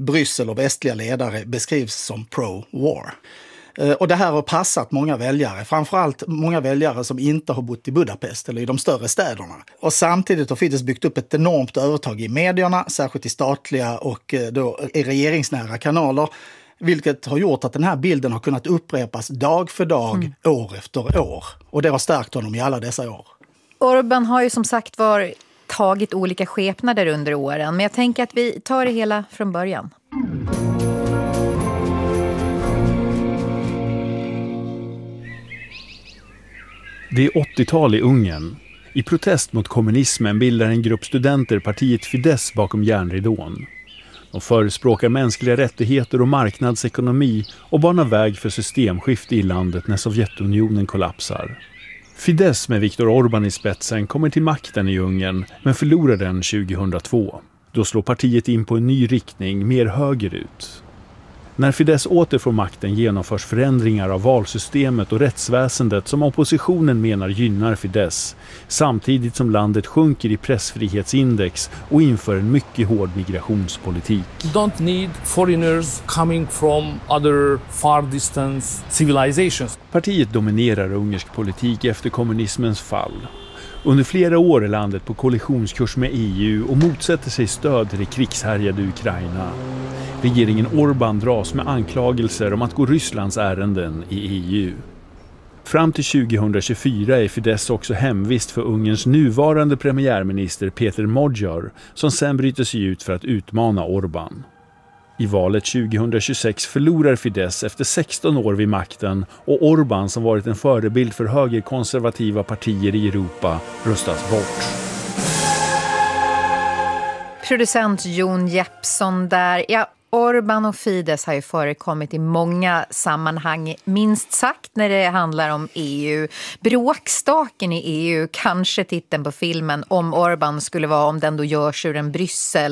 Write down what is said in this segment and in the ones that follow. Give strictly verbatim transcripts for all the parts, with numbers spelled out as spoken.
Bryssel och västliga ledare beskrivs som pro-war. Och det här har passat många väljare, framförallt många väljare som inte har bott i Budapest eller i de större städerna. Och samtidigt har Fidesz byggt upp ett enormt övertag i medierna, särskilt i statliga och då i regeringsnära kanaler, vilket har gjort att den här bilden har kunnat upprepas dag för dag, mm. år efter år. Och det har stärkt honom i alla dessa år. Orbán har ju som sagt var tagit olika skepnader under åren, men jag tänker att vi tar det hela från början. Det är åttiotal i Ungern. I protest mot kommunismen bildar en grupp studenter partiet Fidesz bakom järnridån. De förespråkar mänskliga rättigheter och marknadsekonomi och banar väg för systemskifte i landet när Sovjetunionen kollapsar. Fidesz med Viktor Orbán i spetsen kommer till makten i Ungern men förlorar den tjugohundratvå. Då slår partiet in på en ny riktning, mer högerut. När Fidesz åter får makten genomförs förändringar av valsystemet och rättsväsendet som oppositionen menar gynnar Fidesz, samtidigt som landet sjunker i pressfrihetsindex och inför en mycket hård migrationspolitik. Don't need foreigners coming from other far distance civilizations. Partiet dominerar ungersk politik efter kommunismens fall. Under flera år är landet på koalitionskurs med E U och motsätter sig stöd till det krigshärjade Ukraina. Regeringen Orbán dras med anklagelser om att gå Rysslands ärenden i E U. Fram till tjugohundratjugofyra är Fidesz också hemvist för Ungerns nuvarande premiärminister Peter Magyar, som sen bryter sig ut för att utmana Orbán. I valet tjugohundratjugosex förlorar Fidesz efter sexton år vid makten och Orbán, som varit en förebild för högerkonservativa partier i Europa, röstas bort. Producent Jon Jeppsson där. Ja, Orbán och Fidesz har ju förekommit i många sammanhang, minst sagt när det handlar om E U. Bråkstaken i E U, kanske titeln på filmen om Orbán skulle vara om den då görs ur en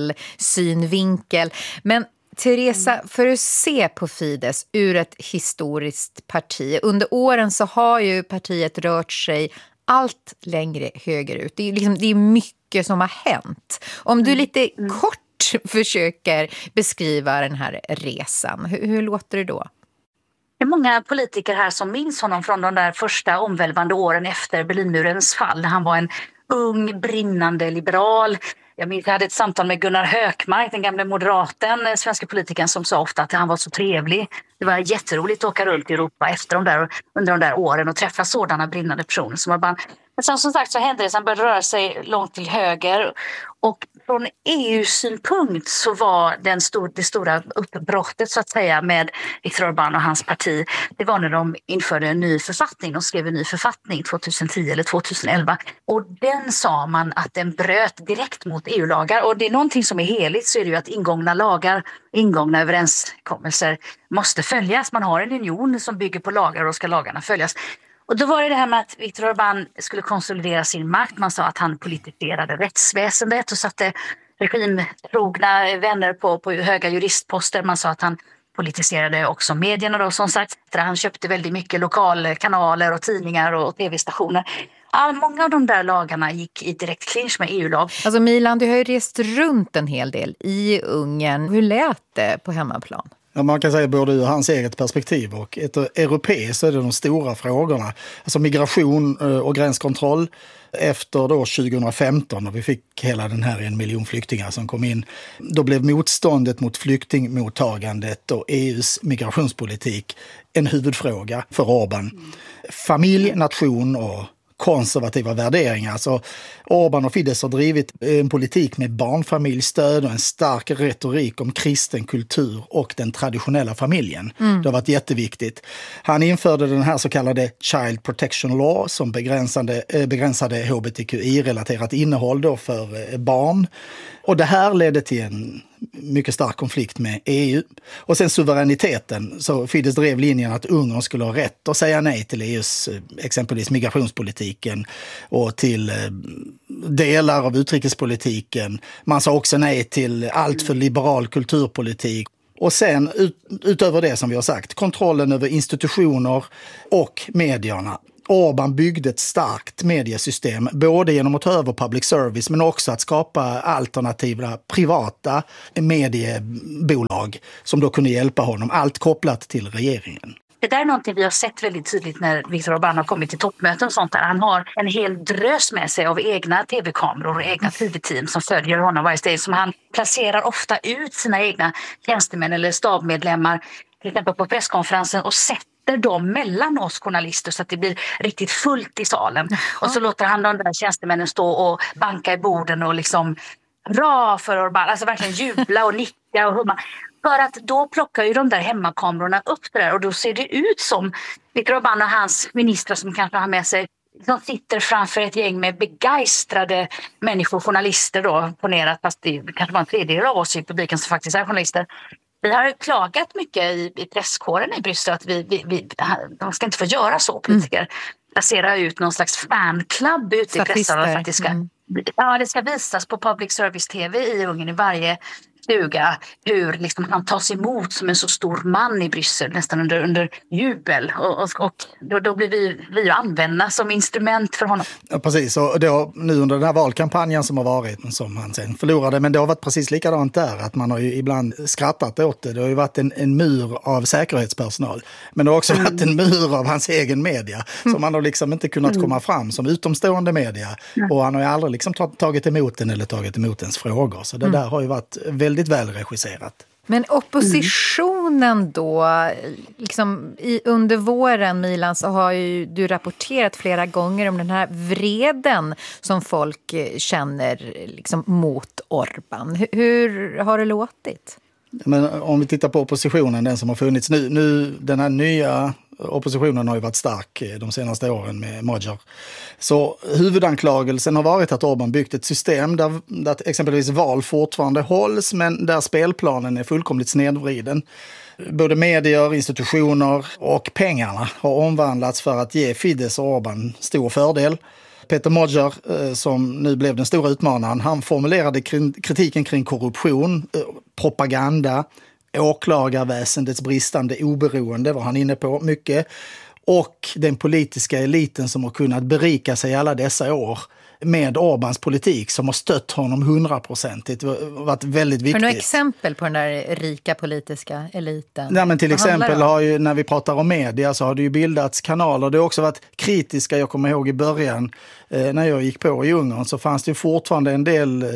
Bryssel-synvinkel. Men Teresa, för att se på Fidesz ur ett historiskt parti. Under åren så har ju partiet rört sig allt längre högerut. Det är, liksom, det är mycket som har hänt. Om du lite mm. kort försöker beskriva den här resan, hur, hur låter det då? Det är många politiker här som minns honom från de där första omvälvande åren efter Berlinmurens fall. Han var en ung, brinnande liberal. Jag minns, jag hade ett samtal med Gunnar Hökmark, den gamla moderaten, svenska politikern, som sa ofta att han var så trevlig. Det var jätteroligt att åka runt i Europa efter de där, under de där åren och träffa sådana brinnande personer som var bara... Men sen, som sagt så hände det, han började röra sig långt till höger, och från E U-synpunkt så var den stor, det stora uppbrottet så att säga med Viktor Orbán och hans parti, det var när de införde en ny författning. De skrev en ny författning tjugohundratio eller tjugohundraelva, och den sa man att den bröt direkt mot E U-lagar, och det är någonting som är heligt, så är det ju att ingångna lagar, ingångna överenskommelser måste följas. Man har en union som bygger på lagar och ska lagarna följas. Och då var det det här med att Viktor Orbán skulle konsolidera sin makt. Man sa att han politiserade rättsväsendet och satte regimtrogna vänner på, på höga juristposter. Man sa att han politiserade också medierna då, som sagt. Han köpte väldigt mycket lokalkanaler och tidningar och tv-stationer. All, många av de där lagarna gick i direkt clinch med E U-lag. Alltså Milan, du har ju rest runt en hel del i Ungern. Hur lät det på hemmaplan? Ja, man kan säga både ur hans eget perspektiv och ett europeiskt, så är det de stora frågorna. Alltså migration och gränskontroll efter då tjugohundrafemton, när vi fick hela den här en miljon flyktingar som kom in. Då blev motståndet mot flyktingmottagandet och E U:s migrationspolitik en huvudfråga för Orbán. Familj, nation och konservativa värderingar. Så Orbán och Fidesz har drivit en politik med barnfamiljstöd och en stark retorik om kristen kultur och den traditionella familjen. Mm. Det har varit jätteviktigt. Han införde den här så kallade Child Protection Law som begränsade, begränsade H B T Q I-relaterat innehåll då för barn. Och det här ledde till en mycket stark konflikt med E U. Och sen suveräniteten, så Fidesz drev linjen att Ungern skulle ha rätt att säga nej till E U:s exempelvis migrationspolitiken och till delar av utrikespolitiken. Man sa också nej till allt för liberal kulturpolitik. Och sen ut, utöver det som vi har sagt, kontrollen över institutioner och medierna. Orbán byggde ett starkt mediesystem, både genom att ta över public service men också att skapa alternativa privata mediebolag som då kunde hjälpa honom, allt kopplat till regeringen. Det där är någonting vi har sett väldigt tydligt när Viktor Orbán har kommit till toppmöten och sånt där. Han har en hel drös med sig av egna tv-kameror och egna tv-team som följer honom varje steg. Som han placerar ofta ut sina egna tjänstemän eller stabmedlemmar, till exempel på presskonferensen, och sätter dem mellan oss journalister så att det blir riktigt fullt i salen. Mm. Och så låter han de där tjänstemännen stå och banka i borden och liksom bra för Orbán, alltså verkligen jubla och nicka och humma. För att då plockar ju de där hemmakamerorna upp det där och då ser det ut som Viktor Orbán och hans ministrar som kanske har med sig, som sitter framför ett gäng med begeistrade människor, journalister då, ponerat, fast det kanske var en tredjedel av oss i publiken som faktiskt är journalister. Vi har klagat mycket i, i presskåren i Bryssel att vi, vi, vi, de ska inte få göra så, politiker. Mm. Placera ut någon slags fanclub ute i pressen. För att det ska, mm. ja, det ska visas på public service-tv i Ungern i varje stuga hur liksom han tas emot som en så stor man i Bryssel nästan under, under jubel och, och, och då, då blir vi, vi använda som instrument för honom. Ja, precis, och det har, nu under den här valkampanjen som har varit, som han sen förlorade, men det har varit precis likadant där, att man har ju ibland skrattat åt det. Det har ju varit en, en mur av säkerhetspersonal, men det har också mm. varit en mur av hans egen media mm. som han har liksom inte kunnat mm. komma fram som utomstående media mm. och han har ju aldrig liksom tagit emot den eller tagit emot ens frågor, så det mm. där har ju varit väldigt väl regisserat. Men oppositionen då, liksom i, under våren, Milan, så har ju du rapporterat flera gånger om den här vreden som folk känner liksom mot Orbán. Hur, hur har det låtit? Men om vi tittar på oppositionen, den som har funnits nu, nu den här nya oppositionen har ju varit stark de senaste åren med Magyar. Så huvudanklagelsen har varit att Orbán byggt ett system där, där exempelvis val fortfarande hålls, men där spelplanen är fullkomligt snedvriden. Både medier, institutioner och pengarna har omvandlats för att ge Fidesz och Orbán stor fördel. Peter Magyar, som nu blev den stora utmanaren, han formulerade kritiken kring korruption, propaganda, åklagarväsendets bristande oberoende var han inne på mycket, och den politiska eliten som har kunnat berika sig alla dessa år med Orbáns politik, som har stött honom hundraprocentigt. Det har varit väldigt viktigt. Har du några exempel på den där rika politiska eliten? Nej, men till Vad exempel har ju, när vi pratar om media, så har det ju bildats kanaler. Det har också varit kritiska, jag kommer ihåg i början eh, när jag gick på i Ungern, så fanns det ju fortfarande en del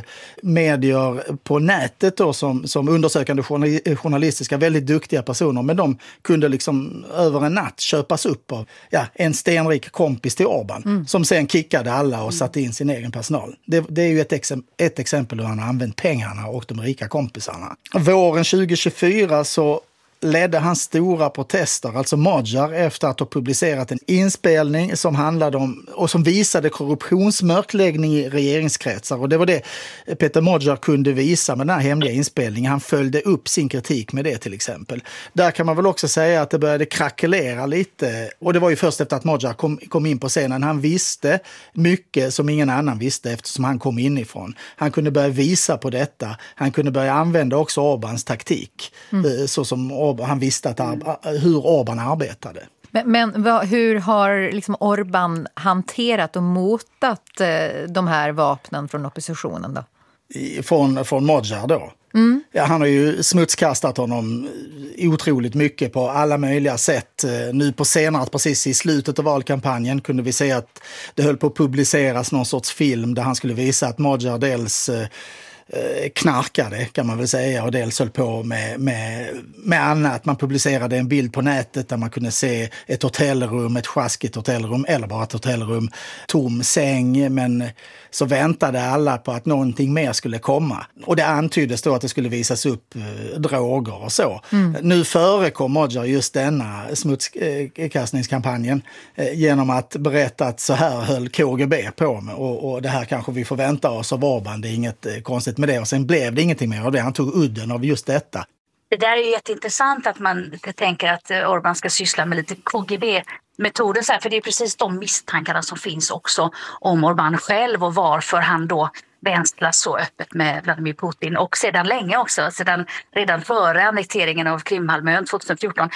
medier på nätet då, som, som undersökande journalistiska, väldigt duktiga personer, men de kunde liksom över en natt köpas upp av ja, en stenrik kompis till Orbán mm. som sen kickade alla och satte in sin egen personal. Det, det är ju ett, exem- ett exempel hur han har använt pengarna och de rika kompisarna. Våren tjugo tjugofyra så ledde han stora protester, alltså Magyar, efter att ha publicerat en inspelning som handlade om och som visade korruptionsmörkläggning i regeringskretsar. Och det var det Peter Magyar kunde visa med den här hemliga inspelningen. Han följde upp sin kritik med det till exempel. Där kan man väl också säga att det började krackelera lite. Och det var ju först efter att Magyar kom, kom in på scenen. Han visste mycket som ingen annan visste eftersom han kom inifrån. Han kunde börja visa på detta. Han kunde börja använda också Orbáns taktik. Mm. Så som han visste att, hur Orbán arbetade. Men, men vad, hur har liksom Orbán hanterat och motat eh, de här vapnen från oppositionen då? I, från, från Magyar då? Mm. Ja, han har ju smutskastat honom otroligt mycket på alla möjliga sätt. Nu på senare, precis i slutet av valkampanjen, kunde vi se att det höll på att publiceras någon sorts film där han skulle visa att Magyar dels knarkade, kan man väl säga, och dels höll på med, med, med annat. Man publicerade en bild på nätet där man kunde se ett hotellrum, ett sjaskigt hotellrum eller bara ett hotellrum, tom säng, men så väntade alla på att någonting mer skulle komma. Och det antyddes då att det skulle visas upp eh, droger och så. Mm. Nu förekom Magyar just denna smutskastningskampanjen eh, genom att berätta att så här höll K G B på med och, och det här kanske vi får vänta oss av Orbán, det är inget eh, konstigt med det. Och sen blev det ingenting mer av det. Han tog udden av just detta. Det där är ju jätteintressant att man tänker att Orbán ska syssla med lite K G B-metoder, så här, för det är precis de misstankarna som finns också om Orbán själv och varför han då vänslas så öppet med Vladimir Putin och sedan länge också, sedan redan före annekteringen av Krimhalvön tjugohundrafjorton.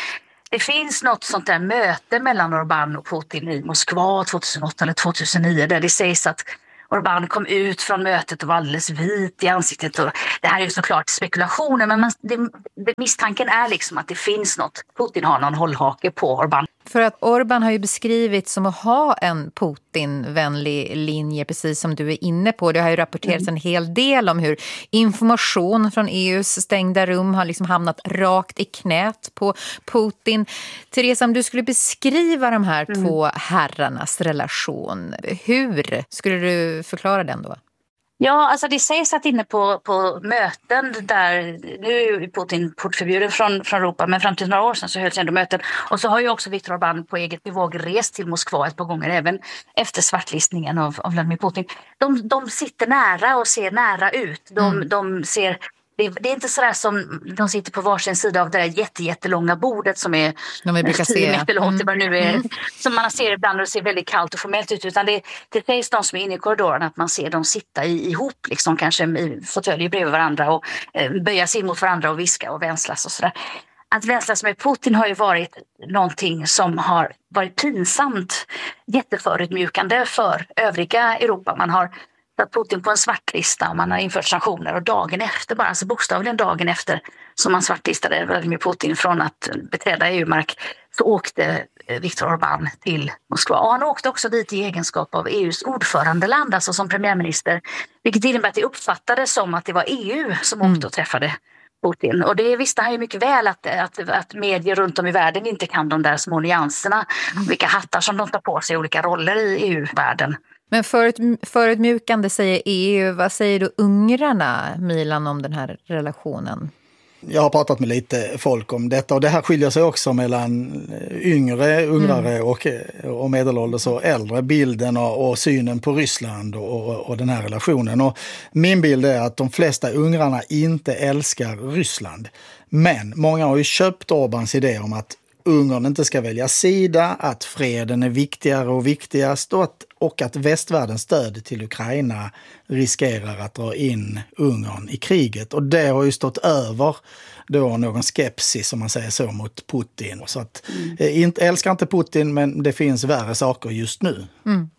det finns något sånt där möte mellan Orbán och Putin i Moskva tjugohundraåtta eller tjugohundranio där det sägs att Orbán kom ut från mötet och var alldeles vit i ansiktet. Och det här är ju såklart spekulationer, men man, det, det, misstanken är liksom att det finns något. Putin har någon hållhake på Orbán. För att Orbán har ju beskrivits som att ha en Putin-vänlig linje, precis som du är inne på. Det har ju rapporterats mm. en hel del om hur information från E U:s stängda rum har liksom hamnat rakt i knät på Putin. Theresa, om du skulle beskriva de här mm. två herrarnas relation, hur skulle du förklara den då? Ja, alltså det sägs att inne på, på möten där, nu är ju Putin portförbjuden från, från Europa, men fram till några år sedan så hölls ändå möten. Och så har ju också Viktor Orbán på eget bevåg rest till Moskva ett par gånger, även efter svartlistningen av, av Vladimir Putin. De, de sitter nära och ser nära ut. De, mm. de ser... Det, det är inte sådär som de sitter på varsin sida av det där jätte, jättelånga bordet som är tio meter långt, mm. nu är, mm. som man ser ibland och det ser väldigt kallt och formellt ut, utan det, det sägs de som är inne i korridoren att man ser dem sitta i, ihop, liksom, kanske i fåtöljer bredvid varandra och eh, böja sig mot varandra och viska och vänslas och sådär. Att vänslas med Putin har ju varit någonting som har varit pinsamt jätteförutmjukande för övriga Europa. Man har satt Putin på en svartlista och man har infört sanktioner, och dagen efter, bara alltså bokstavligen dagen efter som man svartlistade Vladimir Putin från att beträda E U-mark, så åkte Viktor Orbán till Moskva. Och han åkte också dit i egenskap av E U:s ordförandeland, alltså som premiärminister, vilket innebär att det uppfattades som att det var E U som mm. åkte och träffade Putin. Och det visste han ju mycket väl att, att, att medier runt om i världen inte kan de där små nyanserna, mm. vilka hattar som de tar på sig i olika roller i E U-världen. Men förut, förutmjukande säger E U. Vad säger då ungrarna, Milan, om den här relationen? Jag har pratat med lite folk om detta, och det här skiljer sig också mellan yngre ungrare mm. och, och medelålders och äldre, bilden och, och synen på Ryssland och, och, och den här relationen. Och min bild är att de flesta ungrarna inte älskar Ryssland. Men många har ju köpt Orbáns idé om att Ungern inte ska välja sida, att freden är viktigare och viktigast och att, och att västvärldens stöd till Ukraina riskerar att dra in Ungern i kriget. Och det har ju stått över då någon skepsis, om man säger så, mot Putin. Så att, mm. inte, älskar inte Putin, men det finns värre saker just nu. Mm.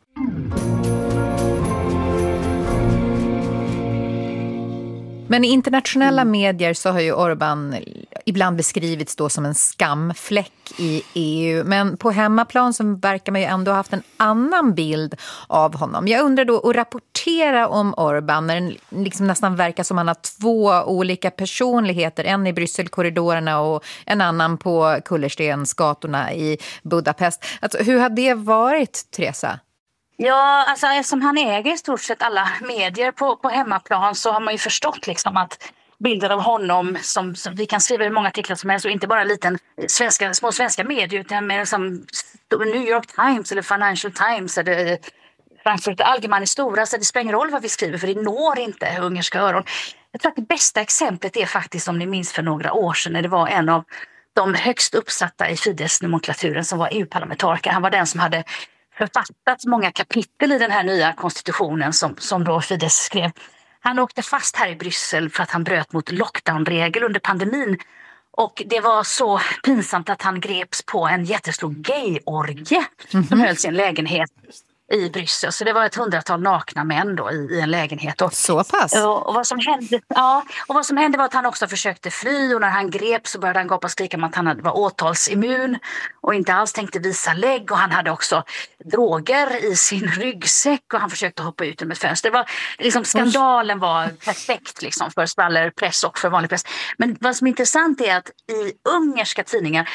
Men i internationella mm. medier så har ju Orbán ibland beskrivits då som en skamfläck i E U. Men på hemmaplan så verkar man ju ändå ha haft en annan bild av honom. Jag undrar då, att rapportera om Orbán när den liksom nästan verkar som han har två olika personligheter. En i Brysselkorridorerna och en annan på kullerstensgatorna i Budapest. Alltså, hur har det varit, Theresa? Ja, alltså eftersom han äger i stort sett alla medier på, på hemmaplan, så har man ju förstått liksom att bilder av honom som, som vi kan skriva i många artiklar som helst, och inte bara liten svenska, små svenska medier, utan med som New York Times eller Financial Times eller Frankfurt Allgemeine stora, så det spelar ingen roll vad vi skriver, för det når inte ungerska öron. Jag tror att det bästa exemplet är faktiskt, om ni minns för några år sedan, när det var en av de högst uppsatta i Fidesz-nomenklaturen som var E U-parlamentariker. Han var den som hade författat många kapitel i den här nya konstitutionen som, som då Fidesz skrev. Han åkte fast här i Bryssel för att han bröt mot lockdownregel under pandemin. Och det var så pinsamt att han greps på en jättestor gayorgie mm-hmm. som hölls i en lägenhet i Bryssel. Så det var ett hundratal nakna män då i, i en lägenhet. Och, så pass? Och, och, vad som hände, ja, och vad som hände var att han också försökte fly, och när han greps så började han gapa och skrika om att han var åtalsimmun och inte alls tänkte visa lägg, och han hade också droger i sin ryggsäck och han försökte hoppa ut med ett fönster. Det var, liksom, skandalen var perfekt liksom, för skvallerpress och för vanlig press. Men vad som är intressant är att i ungerska tidningar,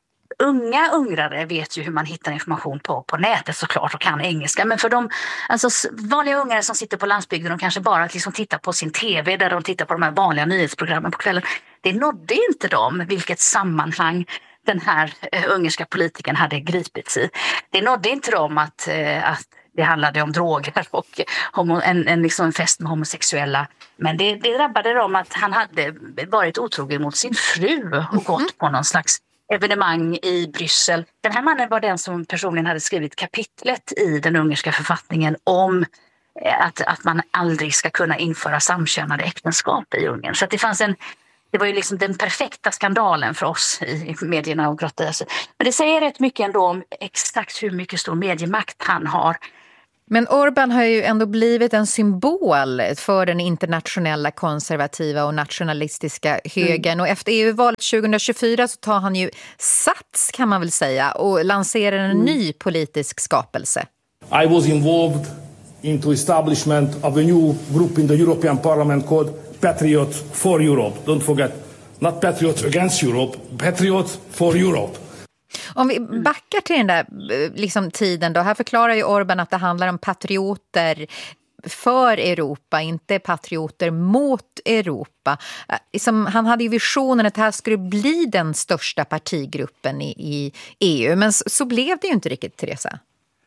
unga ungrare vet ju hur man hittar information på, på nätet såklart och kan engelska. Men för de alltså, vanliga ungrare som sitter på landsbygden och kanske bara liksom tittar på sin tv där de tittar på de här vanliga nyhetsprogrammen på kvällen. Det nådde inte dem vilket sammanhang den här uh, ungerska politikern hade gripits i. Det nådde inte dem att, uh, att det handlade om droger och homo, en, en, liksom en fest med homosexuella. Men det, det drabbade dem att han hade varit otrogen mot sin fru och mm-hmm. gått på någon slags evenemang i Bryssel. Den här mannen var den som personligen hade skrivit kapitlet i den ungerska författningen om att, att man aldrig ska kunna införa samkönade äktenskap i Ungern. Så att det fanns en det var ju liksom den perfekta skandalen för oss i medierna och grotta. Men det säger rätt mycket ändå om exakt hur mycket stor mediemakt han har. Men Orbán har ju ändå blivit en symbol för den internationella konservativa och nationalistiska högern. Mm. Och efter E U-valet tjugohundratjugofyra så tar han ju sats, kan man väl säga, och lanserar en mm. ny politisk skapelse. I was involved into establishment of a new group in the European Parliament called Patriot for Europe. Don't forget, not Patriot against Europe, Patriot for Europe. Om vi backar till den där liksom, tiden då. Här förklarar ju Orbán att det handlar om patrioter för Europa, inte patrioter mot Europa. Liksom, han hade ju visionen att det här skulle bli den största partigruppen i, i E U. Men så, så blev det ju inte riktigt, Teresa.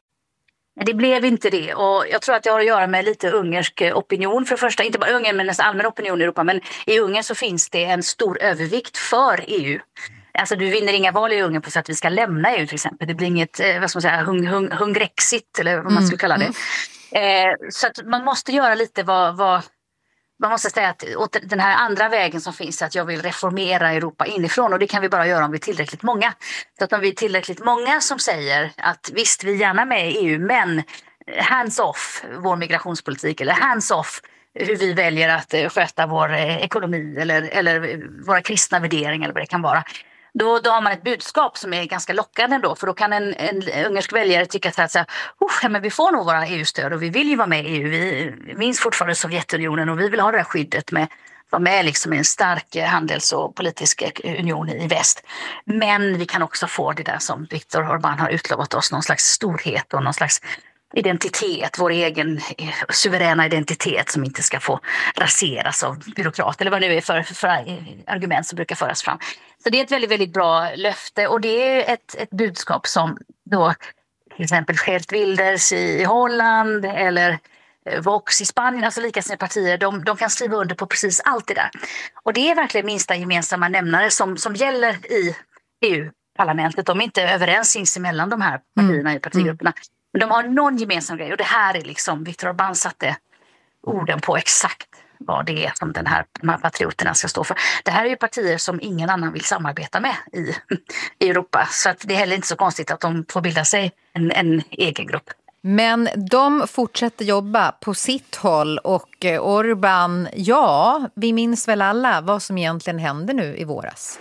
Det blev inte det, och jag tror att det har att göra med lite ungersk opinion för det första, inte bara Ungern men nästan allmän opinion i Europa, men i Ungern så finns det en stor övervikt för E U. Alltså du vinner inga val i Ungern på så att vi ska lämna E U till exempel. Det blir inget, vad ska man säga, hung, hung, hungrexit eller vad man skulle kalla det. Mm. Eh, så att man måste göra lite vad, vad man måste säga att åt den här andra vägen som finns, att jag vill reformera Europa inifrån, och det kan vi bara göra om vi är tillräckligt många. Så att om vi är tillräckligt många som säger att visst, vi är gärna med i E U, men hands off vår migrationspolitik eller hands off hur vi väljer att sköta vår ekonomi eller, eller våra kristna värderingar eller vad det kan vara. Då, då har man ett budskap som är ganska lockande ändå, för då kan en, en ungersk väljare tycka så här, oh, men vi får nog våra E U-stöd och vi vill ju vara med i E U, vi minns fortfarande Sovjetunionen och vi vill ha det här skyddet med vara med liksom i en stark handels- och politisk union i väst. Men vi kan också få det där som Viktor Orbán har utlovat oss, någon slags storhet och någon slags identitet, vår egen suveräna identitet som inte ska få raseras av byråkrater eller vad det nu är för, för, för argument som brukar föras fram. Så det är ett väldigt, väldigt bra löfte, och det är ett, ett budskap som då till exempel Geert Wilders i Holland eller Vox i Spanien, alltså likasinnade partier, de, de kan skriva under på precis allt det där. Och det är verkligen minsta gemensamma nämnare som, som gäller i E U-parlamentet. De är inte överens sinsemellan, de här partierna mm. i partigrupperna. Men de har någon gemensam grej, och det här är liksom, Viktor Orbán satte orden på exakt vad det är som den här, de här patrioterna ska stå för. Det här är ju partier som ingen annan vill samarbeta med i, i Europa, så att det är heller inte så konstigt att de får bilda sig en, en egen grupp. Men de fortsätter jobba på sitt håll, och Orbán, ja, vi minns väl alla vad som egentligen hände nu i våras.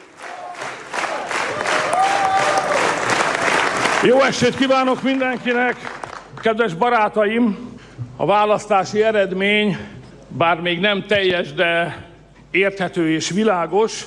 Jó estét kívánok mindenkinek, kedves barátaim! A választási eredmény, bár még nem teljes, de érthető és világos.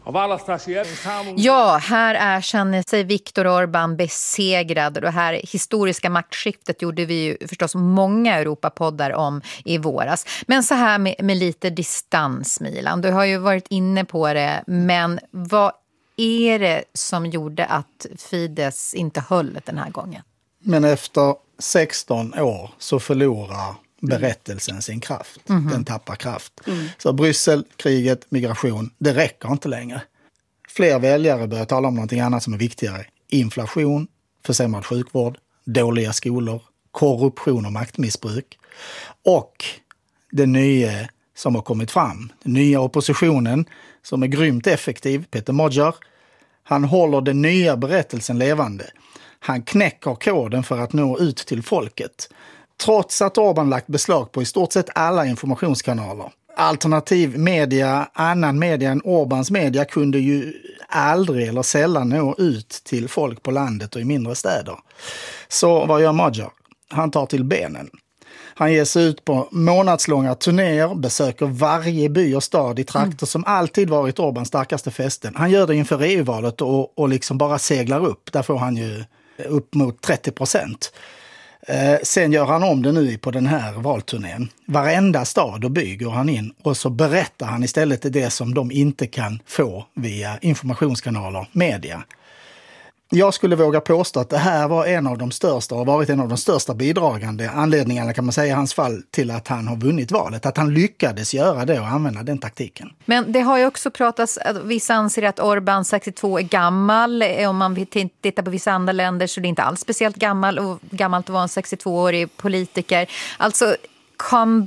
Ja, här erkänner sig Viktor Orbán besegrad. Och det här historiska maktskiftet gjorde vi ju förstås många Europapoddar om i våras. Men så här med, med lite distans, Milan. Du har ju varit inne på det, men vad är det som gjorde att Fidesz inte höll den här gången? Men efter sexton år så förlorar berättelsen sin kraft. Mm-hmm. Den tappar kraft. Mm. Så Bryssel, kriget, migration, det räcker inte längre. Fler väljare börjar tala om någonting annat som är viktigare. Inflation, försämrad sjukvård, dåliga skolor, korruption och maktmissbruk. Och det nya som har kommit fram. Den nya oppositionen som är grymt effektiv, Peter Magyar, han håller den nya berättelsen levande. Han knäcker koden för att nå ut till folket. Trots att Orbán lagt beslag på i stort sett alla informationskanaler. Alternativ media, annan media än Orbáns media kunde ju aldrig eller sällan nå ut till folk på landet och i mindre städer. Så vad gör Magyar? Han tar till benen. Han ger sig ut på månadslånga turnéer, besöker varje by och stad i trakter mm. som alltid varit Orbáns starkaste fästen. Han gör det inför E U-valet och, och liksom bara seglar upp. Där får han ju upp mot trettio procent. Eh, sen gör han om det nu på den här valturnén. Varenda stad och by går han in och så berättar han istället det som de inte kan få via informationskanaler, media. Jag skulle våga påstå att det här var en av de största och varit en av de största bidragande anledningarna, kan man säga, i hans fall till att han har vunnit valet. Att han lyckades göra det och använda den taktiken. Men det har ju också pratats, att vissa anser att Orbán sextiotvå är gammal. Om man tittar på vissa andra länder så är det inte alls speciellt gammal och gammalt att vara en sextiotvåårig politiker. Alltså comeback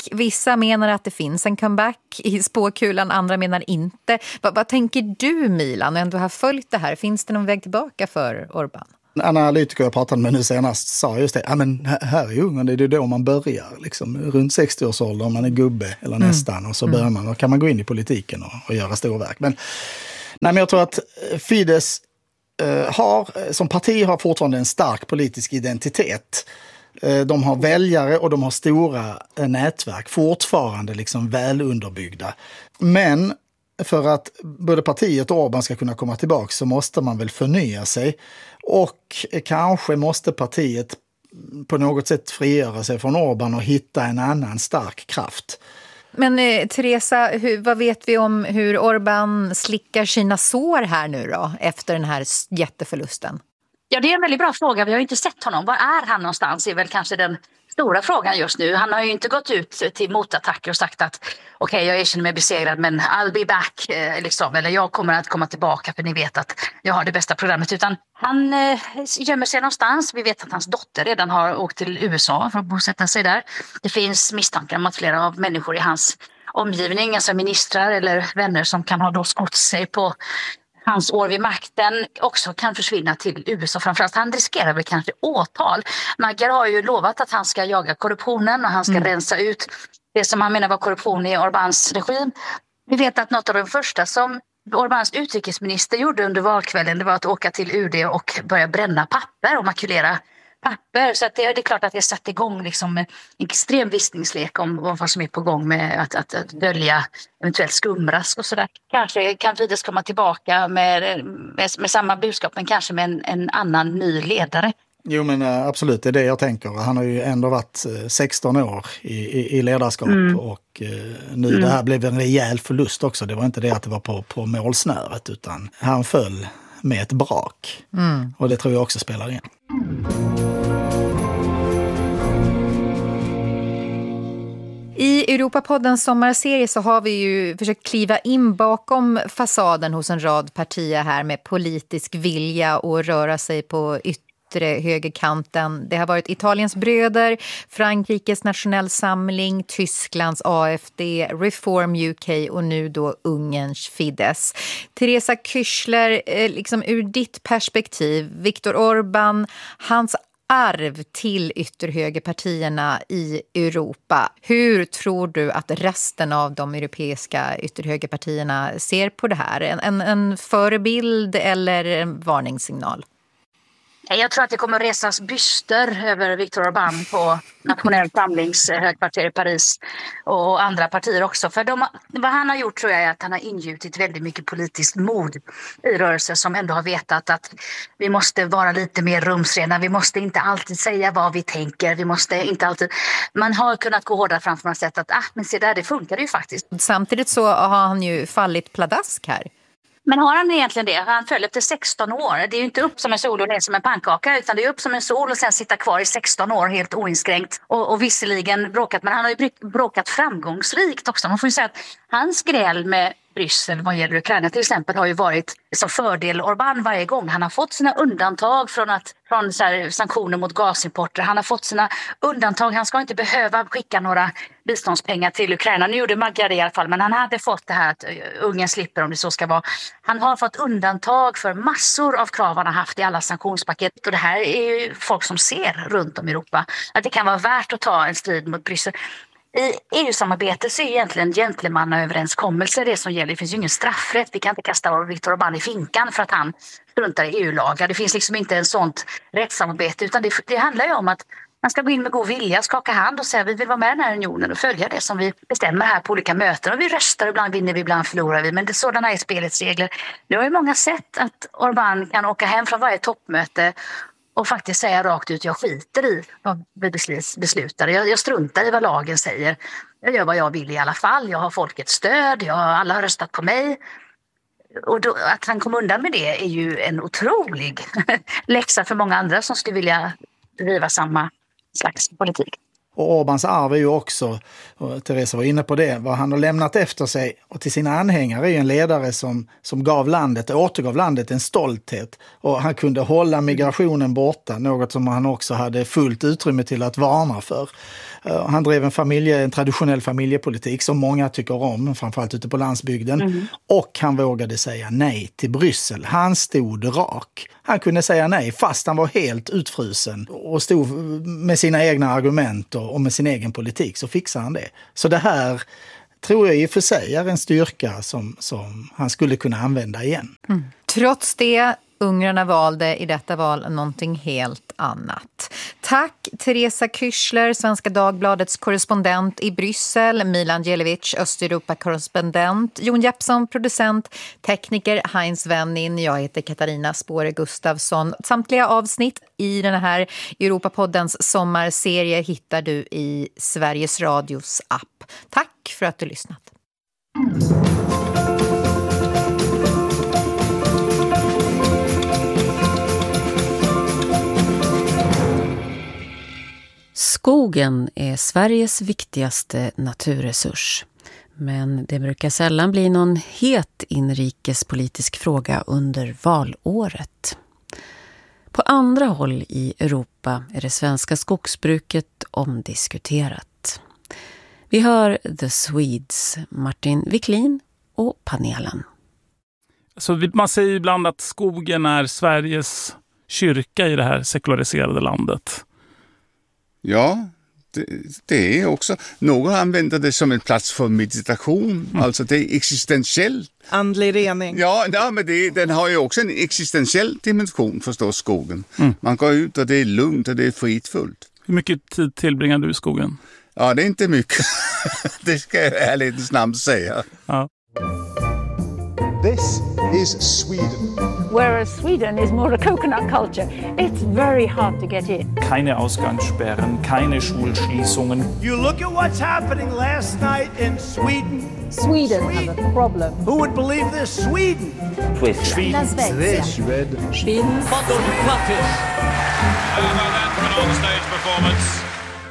Vissa menar att det finns en comeback i spåkulan, andra menar inte. Vad, vad tänker du, Milan, och ändå har följt det här? Finns det någon väg tillbaka för Orbán? En analytiker jag pratade med nu senast sa just det, ja men här är Ungern, det är då man börjar, liksom, runt sextio-årsåldern, man är gubbe eller mm. nästan, och så börjar man, och kan man gå in i politiken och, och göra storverk. Men, nej, men jag tror att Fidesz eh, har, som parti har fortfarande en stark politisk identitet. Eh, de har väljare och de har stora eh, nätverk, fortfarande liksom väl underbyggda. Men för att både partiet och Orbán ska kunna komma tillbaka så måste man väl förnya sig. Och kanske måste partiet på något sätt frigöra sig från Orbán och hitta en annan stark kraft. Men eh, Teresa, hur, vad vet vi om hur Orbán slickar sina sår här nu då, efter den här jätteförlusten? Ja, det är en väldigt bra fråga. Vi har ju inte sett honom. Var är han någonstans? Det är väl kanske den stora frågan just nu. Han har ju inte gått ut till motattacker och sagt att okej, okay, jag erkänner mig besegrad, men I'll be back, eh, liksom. Eller jag kommer att komma tillbaka för ni vet att jag har det bästa programmet. Utan han eh, gömmer sig någonstans. Vi vet att hans dotter redan har åkt till U S A för att bosätta sig där. Det finns misstankar om att flera av människor i hans omgivning, alltså ministrar eller vänner som kan ha då skott sig på hans år vid makten, också kan försvinna till U S A. Framförallt han riskerar väl kanske åtal. Magyar har ju lovat att han ska jaga korruptionen och han ska mm. rensa ut det som han menar var korruption i Orbáns regim. Vi vet att något av de första som Orbáns utrikesminister gjorde under valkvällen, det var att åka till U D och börja bränna papper och makulera papper. Så att det, det är klart att det satt igång liksom en extrem visningslek om, om vad som är på gång med att, att, att dölja eventuellt skumrask och sådär. Kanske kan Fidesz komma tillbaka med, med, med samma budskap, men kanske med en, en annan ny ledare. Jo, men absolut, det är det jag tänker. Han har ju ändå varit sexton år i, i, i ledarskap mm. och eh, nu mm. det här blev en rejäl förlust också. Det var inte det att det var på, på målsnöret, utan han föll med ett brak. Mm. Och det tror jag också spelar in. I Europapoddens sommarserie så har vi ju försökt kliva in bakom fasaden hos en rad partier här med politisk vilja och röra sig på yttre högerkanten. Det har varit Italiens bröder, Frankrikes nationell samling, Tysklands A F D, Reform U K och nu då Ungerns Fidesz. Teresa Küchler, liksom ur ditt perspektiv, Viktor Orbán, hans arv till ytterhögerpartierna i Europa. Hur tror du att resten av de europeiska ytterhögerpartierna ser på det här? En, en, en förebild eller en varningssignal? Jag tror att det kommer att resas byster över Viktor Orbán på Nationell samlings högkvarter i Paris och andra partier också. För de, vad han har gjort tror jag är att han har ingjutit väldigt mycket politiskt mod i rörelser som ändå har vetat att vi måste vara lite mer rumsrena. Vi måste inte alltid säga vad vi tänker. Vi måste inte alltid... Man har kunnat gå hårdare framför och sett att ah, men se där, det funkar ju faktiskt. Samtidigt så har han ju fallit pladask här. Men har han egentligen det? Han föll efter sexton år. Det är ju inte upp som en sol och ner som en pannkaka, utan det är upp som en sol och sen sitta kvar i sexton år helt oinskränkt. Och, och visserligen bråkat, men han har ju bråkat framgångsrikt också. Man får ju säga att hans gräl med Bryssel vad gäller Ukraina till exempel har ju varit som fördel Orbán varje gång. Han har fått sina undantag från, att, från så här, sanktioner mot gasimporter. Han har fått sina undantag. Han ska inte behöva skicka några biståndspengar till Ukraina. Nu gjorde Magyar det i alla fall, men han hade fått det här att Ungern slipper om det så ska vara. Han har fått undantag för massor av krav han har haft i alla sanktionspaket. Och det här är ju folk som ser runt om i Europa att det kan vara värt att ta en strid mot Bryssel. I E U-samarbetet så är egentligen gentlemannaöverenskommelser det som gäller. Det finns ju ingen straffrätt. Vi kan inte kasta Viktor Orbán i finkan för att han struntar i E U-lagar. Det finns liksom inte en sånt rättssamarbete, utan det, det handlar ju om att man ska gå in med god vilja, skaka hand och säga vi vill vara med i den här unionen och följa det som vi bestämmer här på olika möten. Och vi röstar, ibland vinner vi, ibland förlorar vi. Men det, sådana är spelets regler. Nu har ju många sett att Orbán kan åka hem från varje toppmöte och faktiskt säga rakt ut, jag skiter i vad vi beslutar. Jag, jag struntar i vad lagen säger. Jag gör vad jag vill i alla fall. Jag har folkets stöd. Jag, alla har röstat på mig. Och då, att han kom undan med det är ju en otrolig läxa för många andra som skulle vilja driva samma slags politik. Och Orbáns arv är ju också, och Teresa var inne på det, vad han har lämnat efter sig och till sina anhängare är en ledare som, som gav landet, återgav landet en stolthet. Och han kunde hålla migrationen borta, något som han också hade fullt utrymme till att varna för. Uh, han drev en, familje, en traditionell familjepolitik som många tycker om, framförallt ute på landsbygden. Mm. Och han vågade säga nej till Bryssel. Han stod rak. Han kunde säga nej fast han var helt utfrusen och stod med sina egna argument och, och med sin egen politik, så fixade han det. Så det här tror jag i och för sig är en styrka som, som han skulle kunna använda igen. Mm. Trots det, ungrarna valde i detta val någonting helt annat. Tack Teresa Küchler, Svenska Dagbladets korrespondent i Bryssel, Milan Djelevic, Östeuropa-korrespondent, Jon Jeppsson, producent, tekniker Heinz Wennin, jag heter Katarina Spåre Gustafsson. Samtliga avsnitt i den här Europapoddens sommarserie hittar du i Sveriges Radios app. Tack för att du lyssnat. Skogen är Sveriges viktigaste naturresurs. Men det brukar sällan bli någon het inrikespolitisk fråga under valåret. På andra håll i Europa är det svenska skogsbruket omdiskuterat. Vi hör The Swedes, Martin Wiklin och panelen. Så man säger ibland att skogen är Sveriges kyrka i det här sekulariserade landet. Ja, det, det är också. Någon använder det som en plats för meditation. Mm. Alltså det är existentiellt. Andlig rening. Ja, ja men det, den har ju också en existentiell dimension, förstås, skogen. Mm. Man går ut och det är lugnt och det är fridfullt. Hur mycket tid tillbringar du i skogen? Ja, det är inte mycket. Det ska jag ärligt snabbt säga. Ja. This is Sweden. Whereas Sweden is more a coconut culture. It's very hard to get in. Keine Ausgangssperren, keine Schulschließungen. You look at what's happening last night in Sweden. Sweden, Sweden. has a problem. Who would believe this? Sweden. Sweden. Sweden. Sweden. Sweden. Bottom Plattis. How about that for an on-stage performance?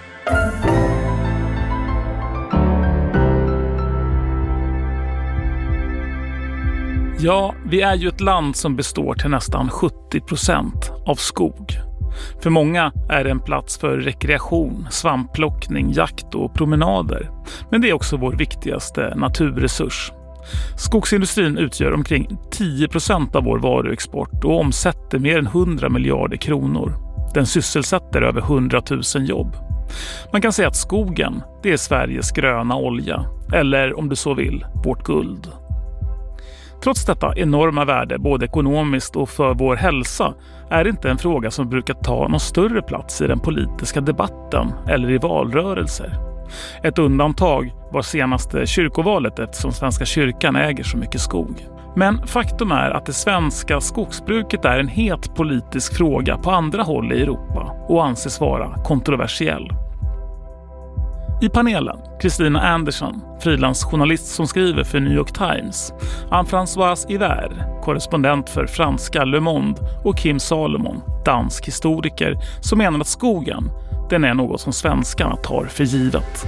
Ja, vi är ju ett land som består till nästan sjuttio procent av skog. För många är det en plats för rekreation, svampplockning, jakt och promenader. Men det är också vår viktigaste naturresurs. Skogsindustrin utgör omkring tio procent av vår varuexport och omsätter mer än hundra miljarder kronor. Den sysselsätter över hundratusen jobb. Man kan säga att skogen, det är Sveriges gröna olja. Eller om du så vill, vårt guld. Trots detta enorma värde, både ekonomiskt och för vår hälsa, är det inte en fråga som brukar ta någon större plats i den politiska debatten eller i valrörelser. Ett undantag var senaste kyrkovalet eftersom Svenska kyrkan äger så mycket skog. Men faktum är att det svenska skogsbruket är en het politisk fråga på andra håll i Europa och anses vara kontroversiell. I panelen, Kristina Andersson, frilansjournalist som skriver för New York Times, Anne-Françoise Hiver, korrespondent för franska Le Monde och Kim Salomon, dansk historiker, som menar att skogen, den är något som svenskarna tar för givet.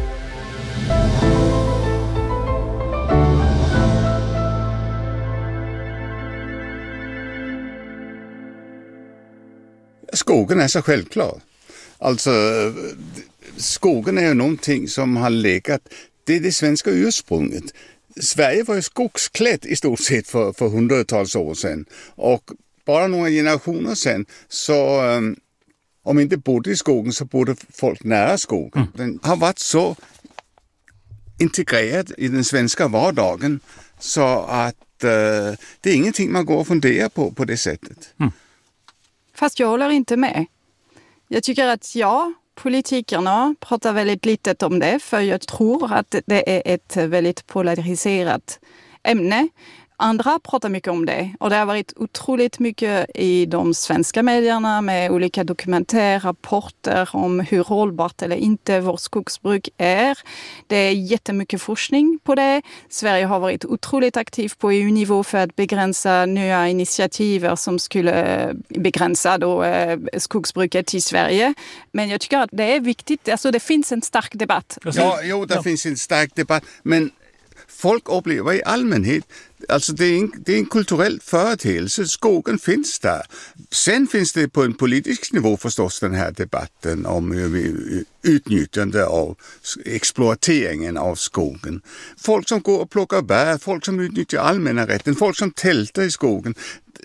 Skogen är så självklar. Alltså, skogen är ju någonting som har legat, det är det svenska ursprunget. Sverige var ju skogsklätt i stort sett för, för hundratals år sedan. Och bara några generationer sedan så, um, om inte bodde i skogen så bodde folk nära skogen. Mm. Den har varit så integrerad i den svenska vardagen så att uh, det är ingenting man går och funderar på på det sättet. Mm. Fast jag håller inte med. Jag tycker att ja, politikerna pratar väldigt lite om det, för jag tror att det är ett väldigt polariserat ämne. Andra pratar mycket om det och det har varit otroligt mycket i de svenska medierna med olika dokumentärrapporter om hur hållbart eller inte vårt skogsbruk är. Det är jättemycket forskning på det. Sverige har varit otroligt aktiv på E U-nivå för att begränsa nya initiativ som skulle begränsa då, eh, skogsbruket i Sverige. Men jag tycker att det är viktigt, alltså det finns en stark debatt. Ja, jo, det ja. finns en stark debatt, men folk upplever i allmänhet, alltså det är en, det är en kulturell företeelse, skogen finns där. Sen finns det på en politisk nivå förstås den här debatten om utnyttjande av exploateringen av skogen. Folk som går och plockar bär, folk som utnyttjar allmänna rätten, folk som tältar i skogen.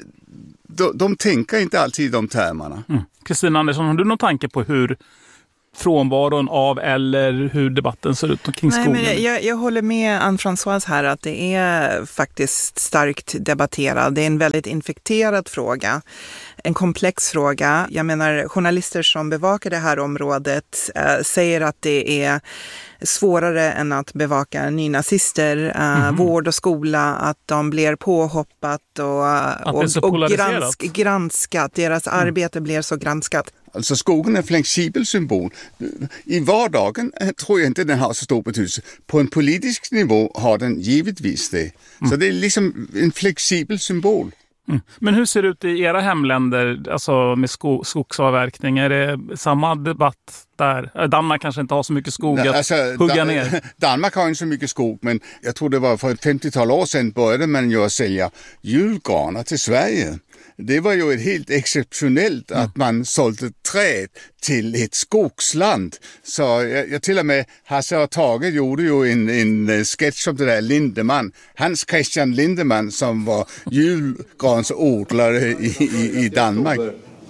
De, de tänker inte alltid i de termerna. Kristina mm. Andersson, har du någon tanke på hur frånvaron av eller hur debatten ser ut kring skogen? Nej, men jag, jag håller med Anne-Françoise här att det är faktiskt starkt debatterad. Det är en väldigt infekterad fråga. En komplex fråga. Jag menar, journalister som bevakar det här området äh, säger att det är svårare än att bevaka nynazister, äh, mm-hmm. vård och skola, att de blir påhoppat och, och, och gransk, granskat. Deras mm. arbete blir så granskat. Alltså skogen är en flexibel symbol. I vardagen tror jag inte den har så stor betydelse. På en politisk nivå har den givetvis det. Mm. Så det är liksom en flexibel symbol. Mm. Men hur ser det ut i era hemländer, alltså med sko- skogsavverkning? Är det samma debatt där? Danmark kanske inte har så mycket skog att alltså, hugga Dan- ner. Danmark har inte så mycket skog, men jag tror det var för ett femtiotal år sedan började man ju att sälja julgranar till Sverige. Det var ju ett helt exceptionellt att man sålde träd till ett skogsland. Så jag, jag till och med Hasse och Tage gjorde ju en, en sketch om det där Lindemann. Hans Christian Lindemann som var julgransodlare i, i, i Danmark.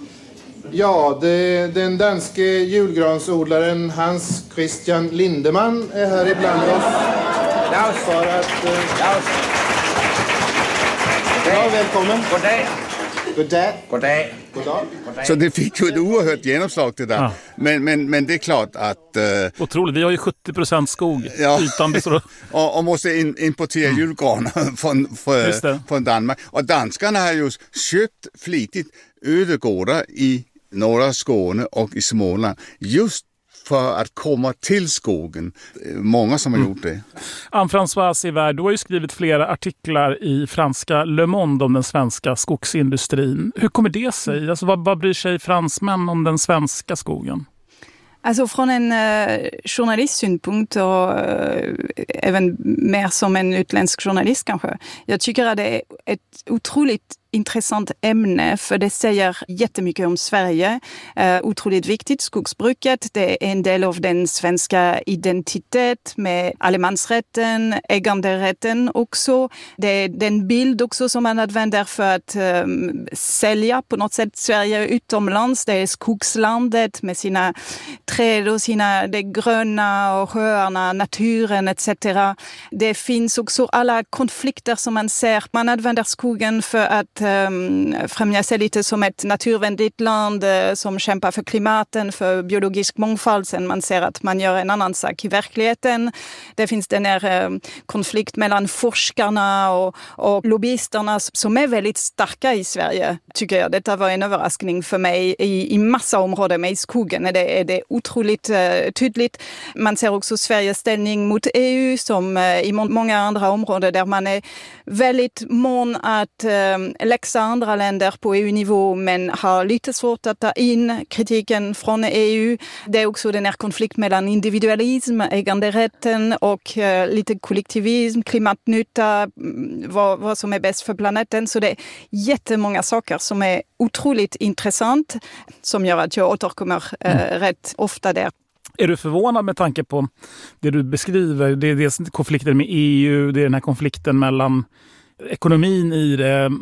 Ja, det, den danske julgransodlaren Hans Christian Lindemann är här ibland oss. För att... Ja, välkommen. God dag. God dag. God dag. God dag. Så det fick ju ett oerhört genomslag det där. Ja. Men, men, men det är klart att... Uh, Otroligt, vi har ju sjuttio procent skog. Ja. Ytan består... och, och måste in, importera mm. julgranar från, från, från Danmark. Och danskarna har ju köpt flitigt ödegårdar i norra Skåne och i Småland. Just för att komma till skogen. Många som har gjort det. Anne-Françoise Hivert, du har ju skrivit flera artiklar i franska Le Monde om den svenska skogsindustrin. Hur kommer det sig? Alltså, vad, vad bryr sig fransmän om den svenska skogen? Alltså från en uh, journalistsynpunkt och uh, även mer som en utländsk journalist kanske. Jag tycker att det är ett otroligt intressant ämne för det säger jättemycket om Sverige. Uh, otroligt viktigt, skogsbruket. Det är en del av den svenska identitet med allemansrätten, äganderätten också. Det är den bild också som man använder för att um, sälja på något sätt Sverige utomlands. Det är skogslandet med sina träd och sina, det gröna och sjöarna, naturen et cetera. Det finns också alla konflikter som man ser. Man använder skogen för att um, främja sig lite som ett naturvänligt land uh, som kämpar för klimaten, för biologisk mångfald. Sen man ser att man gör en annan sak i verkligheten. Det finns den här um, konflikt mellan forskarna och, och lobbyisterna som är väldigt starka i Sverige, tycker jag. Detta var en överraskning för mig i, i massa områden med skogen. Det är det otroligt uh, tydligt. Man ser också Sveriges ställning mot E U som uh, i må- många andra områden där man är väldigt mån att uh, läxa andra länder på E U-nivå men har lite svårt att ta in kritiken från E U. Det är också den här konflikt mellan individualism, äganderätten och uh, lite kollektivism, klimatnytta, vad, vad som är bäst för planeten. Så det är jättemånga saker som är otroligt intressant som gör att jag återkommer uh, mm. rätt ofta där. Är du förvånad med tanke på det du beskriver? Det är dels konflikten med E U, det är den här konflikten mellan ekonomin i det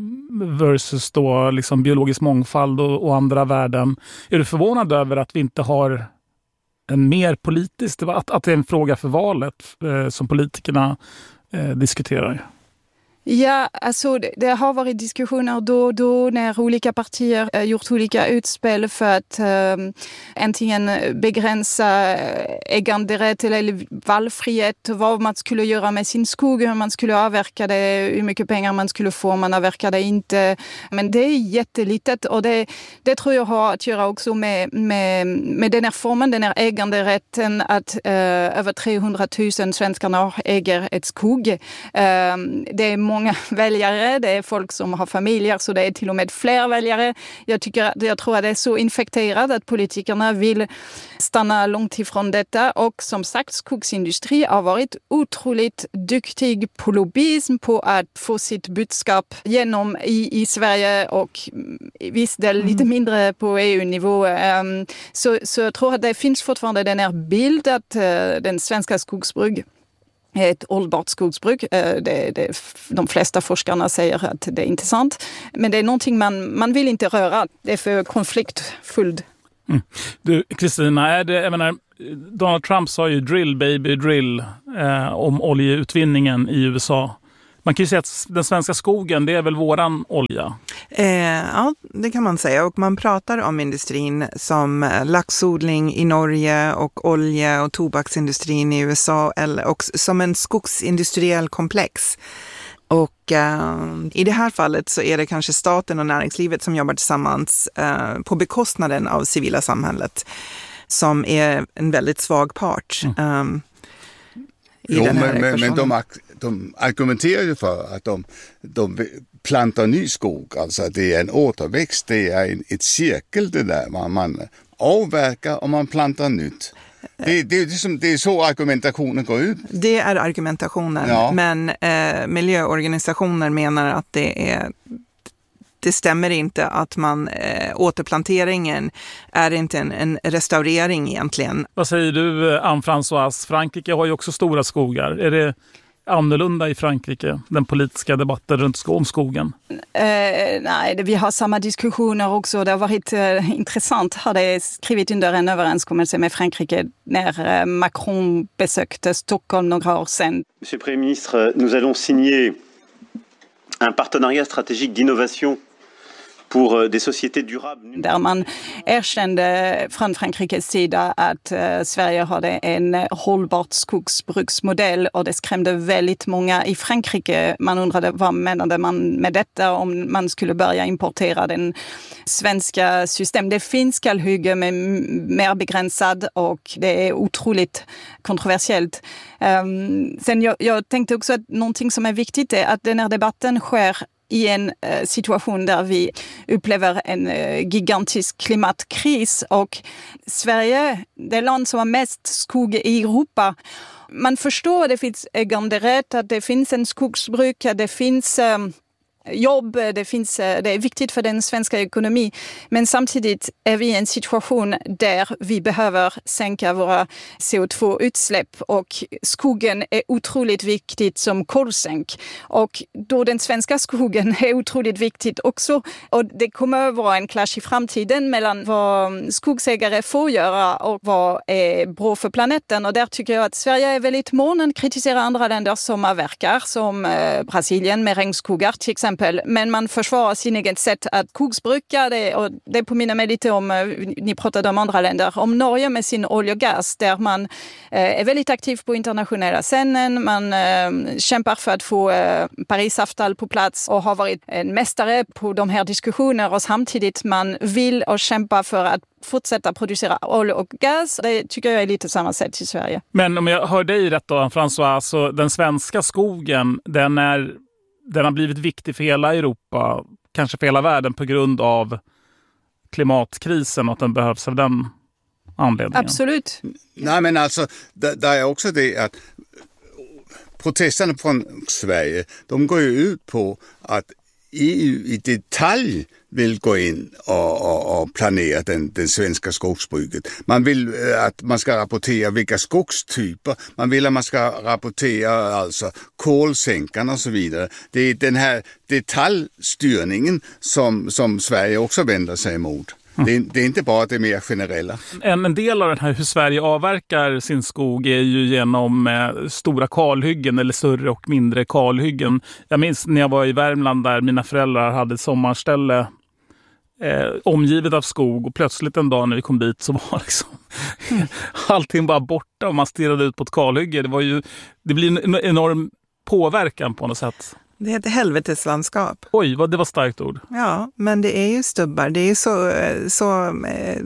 versus då liksom biologisk mångfald och, och andra värden. Är du förvånad över att vi inte har en mer politisk, att, att det är en fråga för valet eh, som politikerna eh, diskuterar? Ja, alltså det, det har varit diskussioner då och då när olika partier äh, gjort olika utspel för att äh, antingen begränsa äganderätt eller valfrihet, vad man skulle göra med sin skog, hur man skulle avverka det, hur mycket pengar man skulle få om man avverkar det inte. Men det är jättelitet och det, det tror jag har att göra också med, med, med den här formen, den här äganderätten att äh, över trehundratusen svenskarna äger ett skog. Äh, det är många väljare, det är folk som har familjer så det är till och med fler väljare. Jag, tycker, jag tror att det är så infekterat att politikerna vill stanna långt ifrån detta och som sagt skogsindustri har varit otroligt duktig på lobbyism på att få sitt budskap genom i, i Sverige och visst det är lite mm. mindre på E U-nivå. Um, så, så jag tror att det finns fortfarande den här bild att uh, den svenska skogsbruk ett hållbart skogsbruk. Det, det, de flesta forskarna säger att det är inte sant. Men det är någonting man, man vill inte röra. Det är för konfliktfullt. Mm. Du, Kristina, är det, jag menar, Donald Trump sa ju drill baby drill eh, om oljeutvinningen i U S A. Man kan ju säga att den svenska skogen, det är väl våran olja? Eh, ja, det kan man säga. Och man pratar om industrin som laxodling i Norge och olje- och tobaksindustrin i U S A eller, och som en skogsindustriell komplex. Och eh, i det här fallet så är det kanske staten och näringslivet som jobbar tillsammans eh, på bekostnaden av civila samhället som är en väldigt svag part. Mm. Um, Jo, men, men, men de, de argumenterar ju för att de, de plantar ny skog. Alltså det är en återväxt, det är en, ett cirkel det där. Man, man avverkar och man plantar nytt. Det, det, det, är, det är så argumentationen går ut. Det är argumentationen, ja. Men eh, miljöorganisationer menar att det är... Det stämmer inte att man äh, återplanteringen är inte en, en restaurering egentligen. Vad säger du, Anne-Françoise? Frankrike har ju också stora skogar. Är det annorlunda i Frankrike, den politiska debatten runt om skogen? Uh, nej, det, vi har samma diskussioner också. Det har varit uh, intressant. Hade skrivit under en överenskommelse med Frankrike när uh, Macron besökte Stockholm några år sedan. Monsieur le Premier ministre, nous allons signer un partenariat stratégique d'innovation pour des sociétés durables. Där man erkände från Frankrikes sida att uh, Sverige hade en uh, hållbart skogsbruksmodell och det skrämde väldigt många i Frankrike. Man undrade vad menade man med detta om man skulle börja importera den svenska system. Det finns kalhygge med mer begränsad och det är otroligt kontroversiellt. Um, sen jag, jag tänkte också att någonting som är viktigt är att den här debatten sker i en uh, situation där vi upplever en uh, gigantisk klimatkris och Sverige, det land som har mest skog i Europa. Man förstår att det finns äganderätt, att det finns en skogsbruk, att det finns um, jobb, det, finns, det är viktigt för den svenska ekonomin. Men samtidigt är vi i en situation där vi behöver sänka våra C O två utsläpp och skogen är otroligt viktigt som kolsänk. Och då den svenska skogen är otroligt viktigt också. Och det kommer att vara en clash i framtiden mellan vad skogsägare får göra och vad är bra för planeten. Och där tycker jag att Sverige är väldigt mån att kritisera andra länder som avverkar, som eh, Brasilien med regnskogar till exempel. Men man försvarar sin egen sätt att skogsbruka det och det påminner mig lite om, ni pratade om andra länder, om Norge med sin olja och gas där man eh, är väldigt aktiv på internationella scenen, man eh, kämpar för att få eh, Parisavtal på plats och har varit en mästare på de här diskussionerna och samtidigt man vill och kämpar för att fortsätta producera olja och gas. Det tycker jag är lite samma sätt i Sverige. Men om jag hör dig rätt då, François, så den svenska skogen, den är Den har blivit viktig för hela Europa, kanske för hela världen på grund av klimatkrisen och att den behövs av den anledningen. Absolut. Nej, men alltså, det är också det att protesterna från Sverige, de går ju ut på att E U i detalj vill gå in och, och, och planera den, den svenska skogsbruket. Man vill att man ska rapportera vilka skogstyper, man vill att man ska rapportera alltså kolsänkarna och så vidare. Det är den här detaljstyrningen som, som Sverige också vänder sig emot. Mm. Det, är, det är inte bara det mer generella. En, en del av den här hur Sverige avverkar sin skog är ju genom eh, stora kalhyggen eller större och mindre kalhyggen. Jag minns när jag var i Värmland där mina föräldrar hade ett sommarställe eh, omgivet av skog och plötsligt en dag när vi kom dit så var liksom mm. allting bara borta och man stirrade ut på ett kalhygge. Det var ju, det blir en enorm påverkan på något sätt. Det heter helveteslandskap. Oj, vad det var starkt ord. Ja, men det är ju stubbar. Det är så, så eh,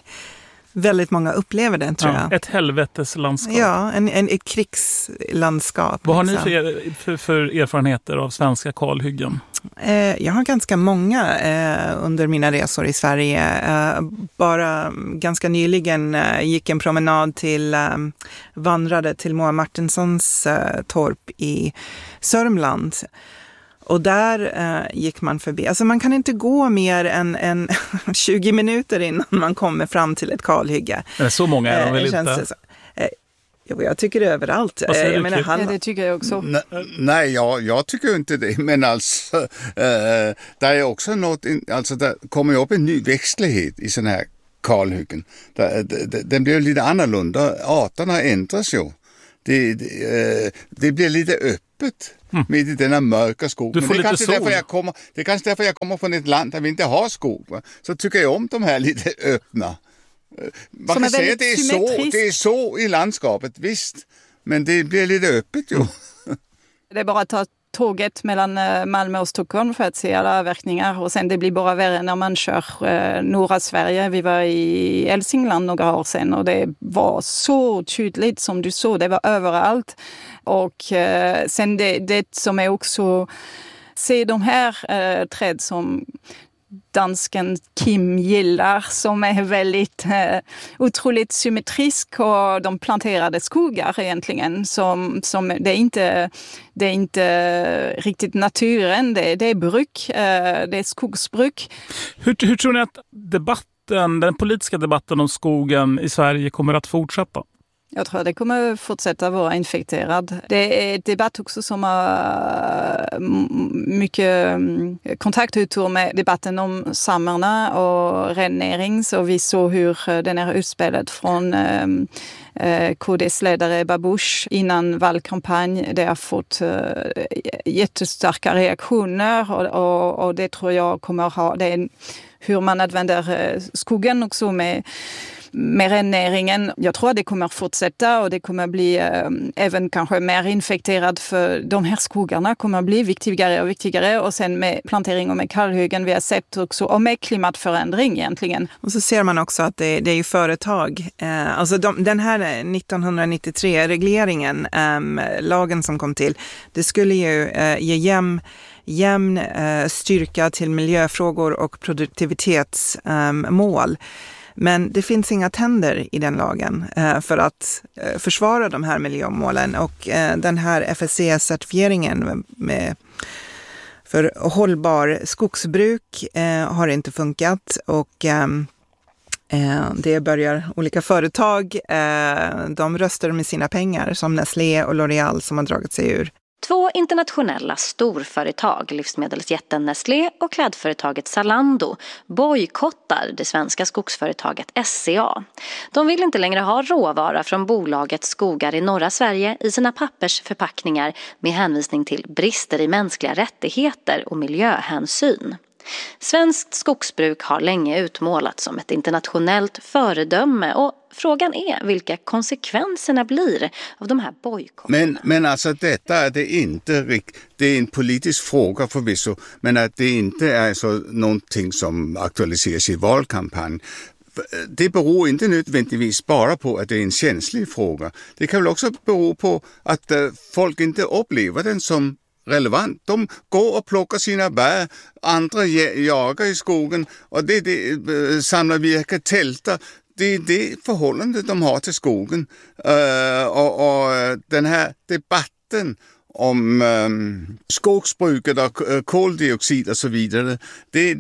väldigt många upplever det, tror ja, jag. Ett helveteslandskap. Ja, en, en, ett krigslandskap. Vad har liksom. ni för, för, för erfarenheter av svenska kalhyggen? Eh, jag har ganska många eh, under mina resor i Sverige. Eh, bara ganska nyligen eh, gick en promenad till, eh, vandrade till Moa Martinssons eh, torp i Sörmland. Och där eh, gick man förbi. Alltså man kan inte gå mer än, än tjugo minuter innan man kommer fram till ett kalhygge. Men så många är de väl eh, inte? Så, eh, jo, jag tycker det är överallt. Eh, jag menar, han... Ja, det tycker jag också. Nej, nej jag, jag tycker inte det. Men alltså, eh, det är också något, alltså det kommer ju upp en ny växtlighet i sådana här kalhyggen. Det, det, den blir lite annorlunda. Arterna ändras ju. Det, det, det blir lite öppet. Mm. Mitt i denna mörka skog. Du får Men det, är lite kanske därför jag kommer, det är kanske därför jag kommer från ett land där vi inte har skog. Va? Så tycker jag om de här lite öppna. Man Som kan säga att det är, så, det är så i landskapet, visst. Men det blir lite öppet ju. Mm. Det är bara att ta tåget mellan Malmö och Stockholm för att se alla avverkningar. Och sen det blir bara värre när man kör eh, norra Sverige. Vi var i Hälsingland några år sedan och det var så tydligt som du såg. Det var överallt. Och eh, sen det, det som är också, se de här eh, träd som dansken Kim gillar, som är väldigt eh, otroligt symmetrisk och de planterade skogar egentligen. Som, som, det, är inte, det är inte riktigt naturen, det, det är bruk, eh, det är skogsbruk. Hur, hur tror ni att debatten, den politiska debatten om skogen i Sverige kommer att fortsätta? Jag tror att det kommer fortsätta vara infekterad. Det är ett debatt också som har mycket kontaktytor med debatten om samerna och rennäring. Så vi såg hur den här utspelet från eh, K D:s ledare Babouche innan valkampanj. Det har fått eh, jättestarka reaktioner och, och, och det tror jag kommer ha. Det är hur man använder skogen också med med rennäringen. Jag tror att det kommer fortsätta och det kommer bli äh, även kanske mer infekterat för de här skogarna kommer bli viktigare och viktigare och sen med plantering och med kalhyggen vi har sett också och med klimatförändring egentligen. Och så ser man också att det, det är ju företag. Eh, alltså de, den här nittonhundranittiotre-regleringen, eh, lagen som kom till, det skulle ju eh, ge jämn jämn eh, styrka till miljöfrågor och produktivitetsmål. Eh, Men det finns inga tänder i den lagen eh, för att eh, försvara de här miljömålen. Och eh, den här F S C-certifieringen med, med, för hållbar skogsbruk eh, har inte funkat. Och eh, eh, det börjar olika företag, eh, de röstar med sina pengar som Nestlé och L'Oreal som har dragit sig ur. Två internationella storföretag, livsmedelsjätten Nestlé och klädföretaget Zalando, bojkottar det svenska skogsföretaget S C A. De vill inte längre ha råvara från bolagets skogar i norra Sverige i sina pappersförpackningar med hänvisning till brister i mänskliga rättigheter och miljöhänsyn. Svenskt skogsbruk har länge utmålats som ett internationellt föredöme och frågan är vilka konsekvenserna blir av de här bojkotterna. Men, men alltså detta är det inte, det är en politisk fråga förvisso, men att det inte är så någonting som aktualiseras i valkampanj. Det beror inte nödvändigtvis bara på att det är en känslig fråga. Det kan väl också bero på att folk inte upplever den som relevant. De går och plockar sina bär, andra jagar i skogen och det, det samlar virke, tältar. Det är det förhållandet de har till skogen. Uh, och, och den här debatten om um, skogsbruket och uh, koldioxid och så vidare, det,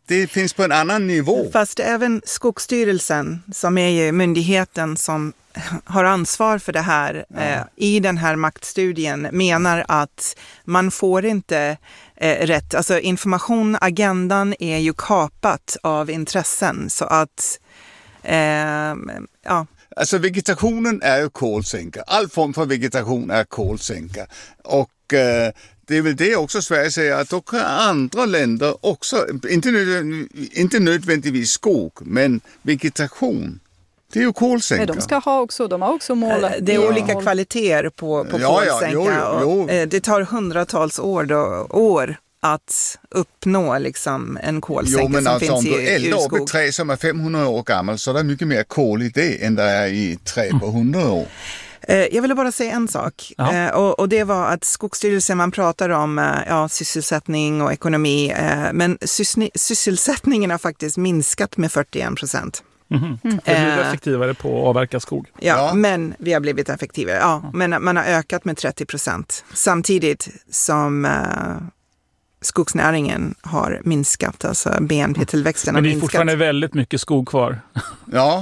det finns på en annan nivå. Fast även Skogsstyrelsen, som är ju myndigheten som har ansvar för det här, ja. eh, i den här maktstudien menar att man får inte eh, rätt, alltså information, agendan är ju kapat av intressen, så att eh, ja. Alltså vegetationen är ju kolsänka, all form för vegetation är kolsänka, och eh, det är väl det också Sverige säger, att då kan andra länder också, inte, nöd, inte nödvändigtvis skog, men vegetation. Det är ju kolsänka. Ja, de ska ha också, de har också mål. Det är ja. olika kvaliteter på, på ja, kolsänka. Ja, jo, jo, jo. Det tar hundratals år, då, år att uppnå liksom en kolsänka, jo, men som alltså, finns i, om du eldar upp skog. ett träd som är femhundra år gammal, så är det mycket mer kol i det än det är i träd på hundra år. Jag ville bara säga en sak, ja. och, och det var att Skogsstyrelsen, man pratar om ja, sysselsättning och ekonomi, men sys- sysselsättningen har faktiskt minskat med fyrtioen procent. Mm-hmm. Mm. Vi har blivit effektivare på att avverka skog. Ja, ja, men vi har blivit effektivare. Ja, mm. Men man har ökat med trettio procent samtidigt som uh, skogsnäringen har minskat, alltså B N P-tillväxten har minskat. Men det är fortfarande väldigt mycket skog kvar. Ja.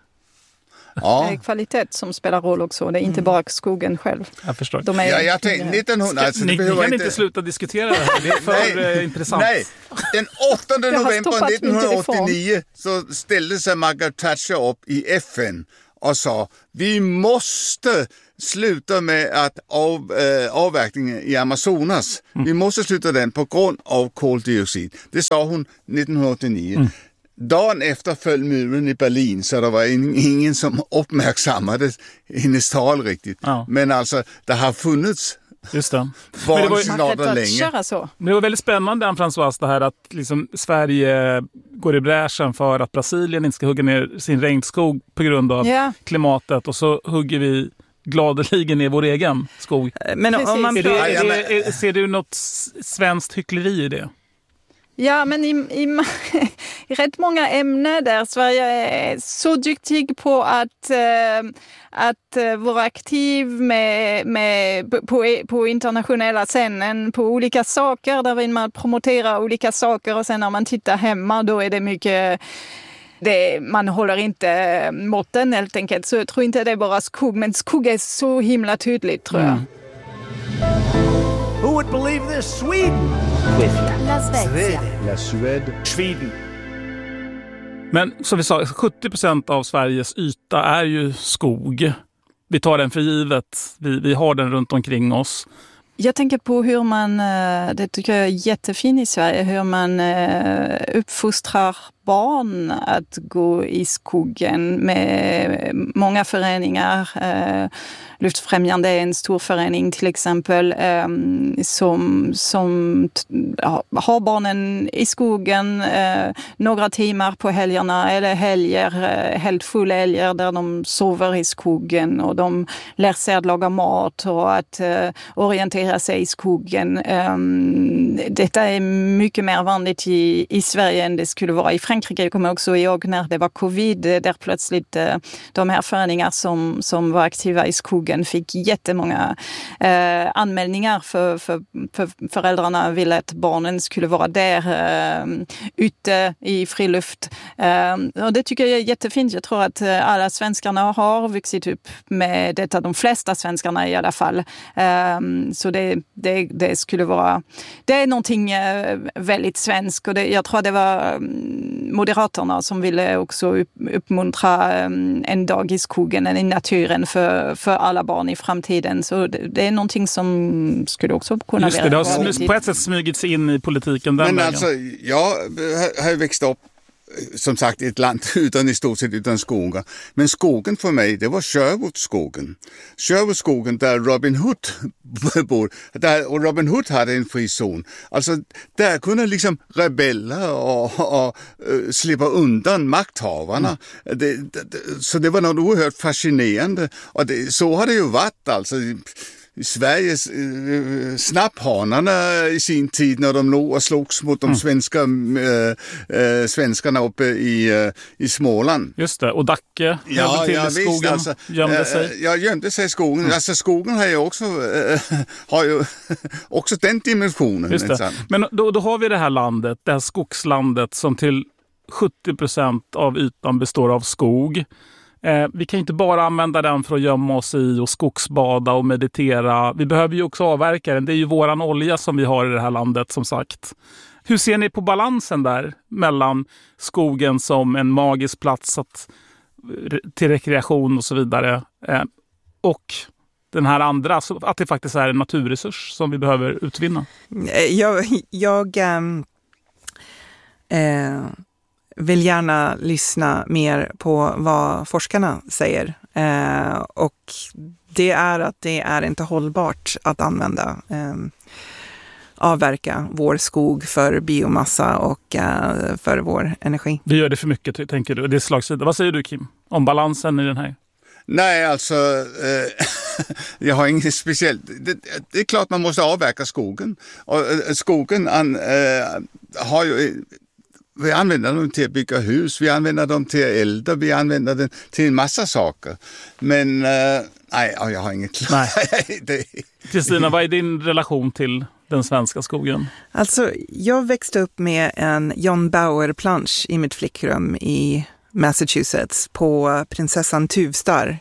Ja. Det är kvalitet som spelar roll också. Det är inte bara skogen själv. Jag förstår. De är ja, jag tänkte, nittonhundra, alltså, ni, ni kan inte... inte sluta diskutera det här. Det är för nej, intressant. Nej, den åttonde november nittonhundraåttionio så ställde sig Margaret Thatcher upp i F N och sa, vi måste sluta med att av, äh, avverkningen i Amazonas. Mm. Vi måste sluta den på grund av koldioxid. Det sa hon nittonhundraåttionio. Mm. Dagen efter föll muren i Berlin, så det var ingen som uppmärksammade hennes tal riktigt. Ja. Men alltså, det har funnits. Just det. Men det var länge. Så. Men det var väldigt spännande, Anne-Françoise, det här att liksom Sverige går i bräschen för att Brasilien inte ska hugga ner sin regnskog på grund av yeah. klimatet, och så hugger vi gladeligen ner vår egen skog. Men om man är det, är det, är, ser du något svenskt hyckleri i det? Ja, men i, i, i rätt många ämnen där Sverige är så duktig på att, äh, att äh, vara aktiv med, med, på, på internationella scenen på olika saker. Där vill man promotera olika saker, och sen när man tittar hemma då är det mycket... Det, man håller inte måtten helt enkelt. Så jag tror inte det är bara skog, men skog är så himla tydligt, tror jag. Mm. Who would believe this? Sweden! La Svezia. La Suède. Sweden. Men som vi sa, sjuttio procent av Sveriges yta är ju skog. Vi tar den för givet. Vi, vi har den runt omkring oss. Jag tänker på hur man, det tycker jag är jättefint i Sverige, hur man uppfostrar barn att gå i skogen med många föreningar. Luftfrämjande är en stor förening till exempel som, som har barnen i skogen några timmar på helgerna eller helger, helt fulla helger där de sover i skogen och de lär sig att laga mat och att orientera sig i skogen. Detta är mycket mer vanligt i, i Sverige än det skulle vara i Frankrike. Jag kommer också ihåg när det var covid, där plötsligt de här föreningar som, som var aktiva i skogen fick jättemånga eh, anmälningar för, för, för föräldrarna ville att barnen skulle vara där eh, ute i friluft. Eh, och det tycker jag är jättefint. Jag tror att alla svenskarna har vuxit upp med detta, de flesta svenskarna i alla fall. Eh, så det, det, det skulle vara, det är någonting eh, väldigt svenskt, och det, jag tror att det var Moderaterna som ville också upp, uppmuntra eh, en dag i skogen, i naturen för, för alla barn i framtiden. Så det, det är någonting som skulle också kunna Just det, det har sm- på ett sätt smugit sig in i politiken den Men vägen. alltså, jag har växt upp som sagt i ett land utan i stort sett utan skogar. Men skogen för mig, det var Sherwoodskogen. Sherwoodskogen där Robin Hood bor. Där, och Robin Hood hade en frizon. Alltså där kunde liksom rebeller och, och, och uh, slippa undan makthavarna. Mm. Det, det, så det var något oerhört fascinerande. Och det, så har det ju varit alltså. Sveriges eh, snapphanarna i sin tid när de låg och slogs mot de mm. svenska, eh, eh, svenskarna uppe i, eh, i Småland. Just det, och Dacke ja, till ja, i skogen, visst, alltså, gömde sig. Eh, ja, gömde sig i skogen. Mm. Alltså skogen har ju också, eh, har ju också den dimensionen. Just det. Men då, då har vi det här landet, det här skogslandet som till sjuttio procent av ytan består av skog. Eh, vi kan inte bara använda den för att gömma oss i och skogsbada och meditera. Vi behöver ju också avverka den. Det är ju våran olja som vi har i det här landet, som sagt. Hur ser ni på balansen där mellan skogen som en magisk plats att, till rekreation och så vidare eh, och den här andra, att det faktiskt är en naturresurs som vi behöver utvinna? Jag, jag ähm, äh, vill gärna lyssna mer på vad forskarna säger. Äh, och det är att det är inte hållbart att använda äh, avverka vår skog för biomassa och äh, för vår energi. Vi gör det för mycket, tänker du. Det är slagsida. Vad säger du, Kim, om balansen i den här? Nej, alltså eh, jag har inget speciellt. Det, det är klart man måste avverka skogen. Och eh, skogen an, eh, har ju, vi använder dem till att bygga hus, vi använder dem till att elda, vi använder den till en massa saker. Men eh, nej, jag har inget klart. Kristina, vad är din relation till den svenska skogen? Alltså, jag växte upp med en John Bauer-plansch i mitt flickrum i Massachusetts på prinsessan Tuvstar.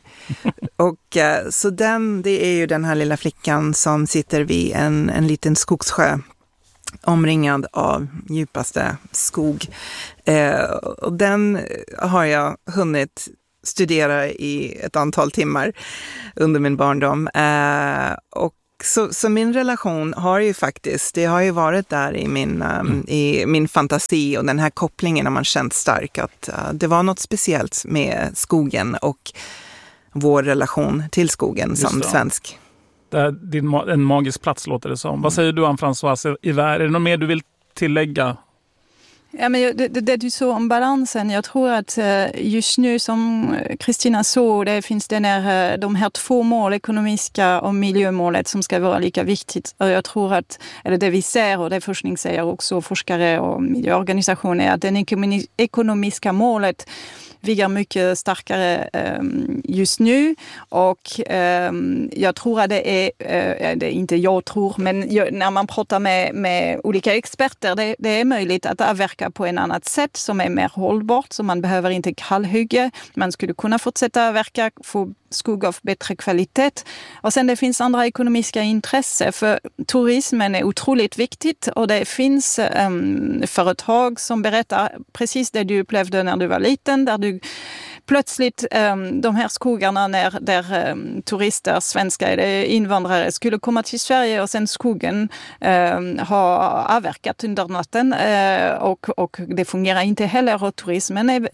Och eh, så den, det är ju den här lilla flickan som sitter vid en, en liten skogssjö omringad av djupaste skog. Eh, och den har jag hunnit studera i ett antal timmar under min barndom. Eh, och Så, så min relation har ju faktiskt, det har ju varit där i min, um, mm. i min fantasi, och den här kopplingen har man känt stark, att uh, det var något speciellt med skogen och vår relation till skogen som svensk. Det är din, en magisk plats, låter det som. Mm. Vad säger du, Anne-Françoise Hivert? Är det något mer du vill tillägga? Ja, men det, det, det du sa om balansen, jag tror att just nu som Kristina sa, det finns den här, de här två mål, ekonomiska och miljömålet, som ska vara lika viktigt. Och jag tror att, eller det vi ser, och det forskning säger också, forskare och miljöorganisationer, är att det ekonomiska målet viggar mycket starkare um, just nu, och um, jag tror att det är, uh, det är inte jag tror, men jag, när man pratar med, med olika experter, det, det är möjligt att avverka på en annat sätt som är mer hållbart, så man behöver inte kallhygge, man skulle kunna fortsätta avverka, få skog av bättre kvalitet. Och sen det finns andra ekonomiska intressen, för turismen är otroligt viktigt, och det finns um, företag som berättar precis det du upplevde när du var liten, där du plötsligt um, de här skogarna när, där um, turister, svenska eller invandrare skulle komma till Sverige, och sen skogen um, har avverkat under natten uh, och, och det fungerar inte heller, och turismen är,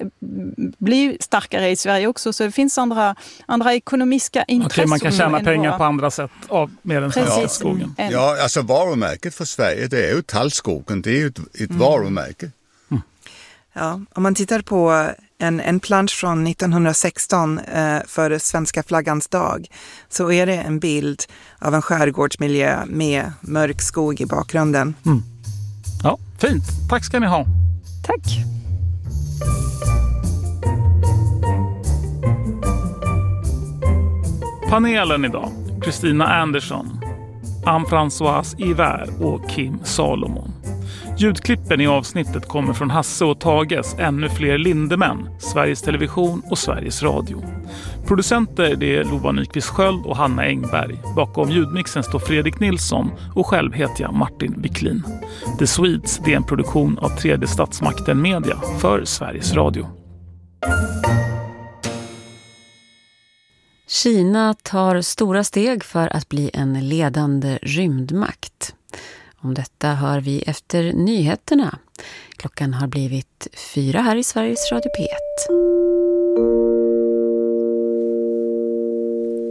blir starkare i Sverige också, så det finns andra, andra ekonomiska intressen. Okej, man kan tjäna pengar våra... på andra sätt av med den svenska ja. skogen. Ja, alltså varumärket för Sverige, det är ju tallskogen, det är ju ett, ett mm. varumärke. Mm. Ja, om man tittar på En, en plansch från nittonhundrasexton eh, för svenska flaggans dag, så är det en bild av en skärgårdsmiljö med mörk skog i bakgrunden. Mm. Ja, fint. Tack ska ni ha. Tack. Panelen idag: Kristina Andersson, Anne-Françoise Hivert och Kim Salomon. Ljudklippen i avsnittet kommer från Hasse och Tages Ännu fler Lindemän, Sveriges Television och Sveriges Radio. Producenter det är Lova Nyqvist Sköld och Hanna Engberg. Bakom ljudmixen står Fredrik Nilsson och själv heter jag Martin Wiklin. The Swedes det är en produktion av Tredje Statsmakten Media för Sveriges Radio. Kina tar stora steg för att bli en ledande rymdmakt. Om detta hör vi efter nyheterna. Klockan har blivit fyra här i Sveriges Radio P ett.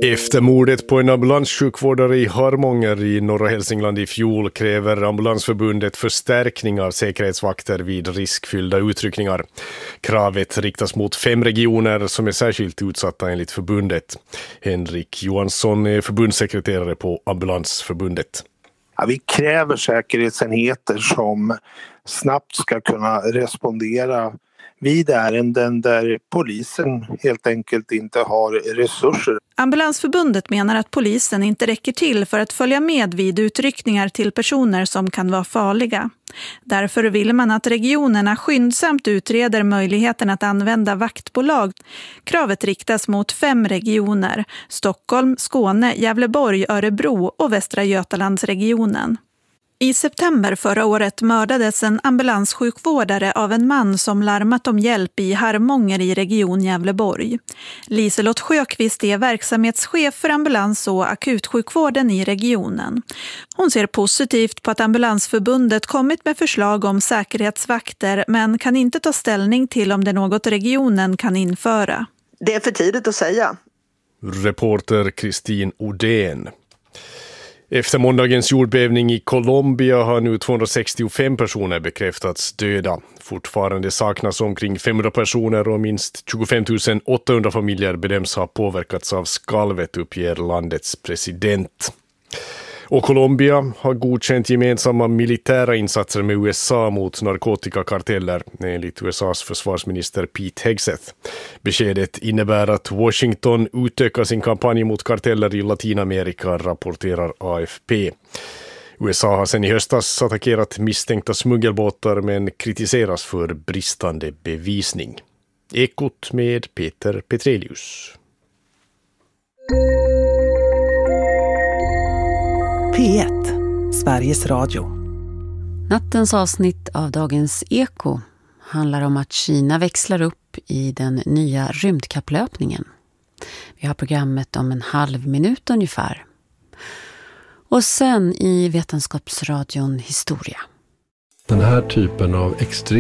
Efter mordet på en ambulanssjukvårdare i Harmånger i norra Hälsingland i fjol kräver Ambulansförbundet förstärkning av säkerhetsvakter vid riskfyllda utryckningar. Kravet riktas mot fem regioner som är särskilt utsatta enligt förbundet. Henrik Johansson är förbundssekreterare på Ambulansförbundet. Ja, vi kräver säkerhetsenheter som snabbt ska kunna respondera vid ärenden där polisen helt enkelt inte har resurser. Ambulansförbundet menar att polisen inte räcker till för att följa med vid utryckningar till personer som kan vara farliga. Därför vill man att regionerna skyndsamt utreder möjligheten att använda vaktbolag. Kravet riktas mot fem regioner: Stockholm, Skåne, Gävleborg, Örebro och Västra Götalandsregionen. I september förra året mördades en ambulanssjukvårdare av en man som larmat om hjälp i Harmånger i region Gävleborg. Liselott Sjöqvist är verksamhetschef för ambulans- och akutsjukvården i regionen. Hon ser positivt på att Ambulansförbundet kommit med förslag om säkerhetsvakter, men kan inte ta ställning till om det är något regionen kan införa. Det är för tidigt att säga. Reporter Kristin Odén. Efter måndagens jordbävning i Colombia har nu tvåhundrasextiofem personer bekräftats döda. Fortfarande saknas omkring femhundra personer och minst tjugofem tusen åttahundra familjer bedöms ha påverkats av skalvet, uppger landets president. Och Colombia har godkänt gemensamma militära insatser med U S A mot narkotikakarteller, enligt U S A:s försvarsminister Pete Hegseth. Beskedet innebär att Washington utökar sin kampanj mot karteller i Latinamerika, rapporterar A F P. U S A har sedan i höstas attackerat misstänkta smuggelbåtar men kritiseras för bristande bevisning. Ekot med Peter Petrelius. P ett, Sveriges Radio. Nattens avsnitt av Dagens Eko handlar om att Kina växlar upp i den nya rymdkapplöpningen. Vi har programmet om en halv minut ungefär. Och sen i Vetenskapsradion Historia. Den här typen av extrem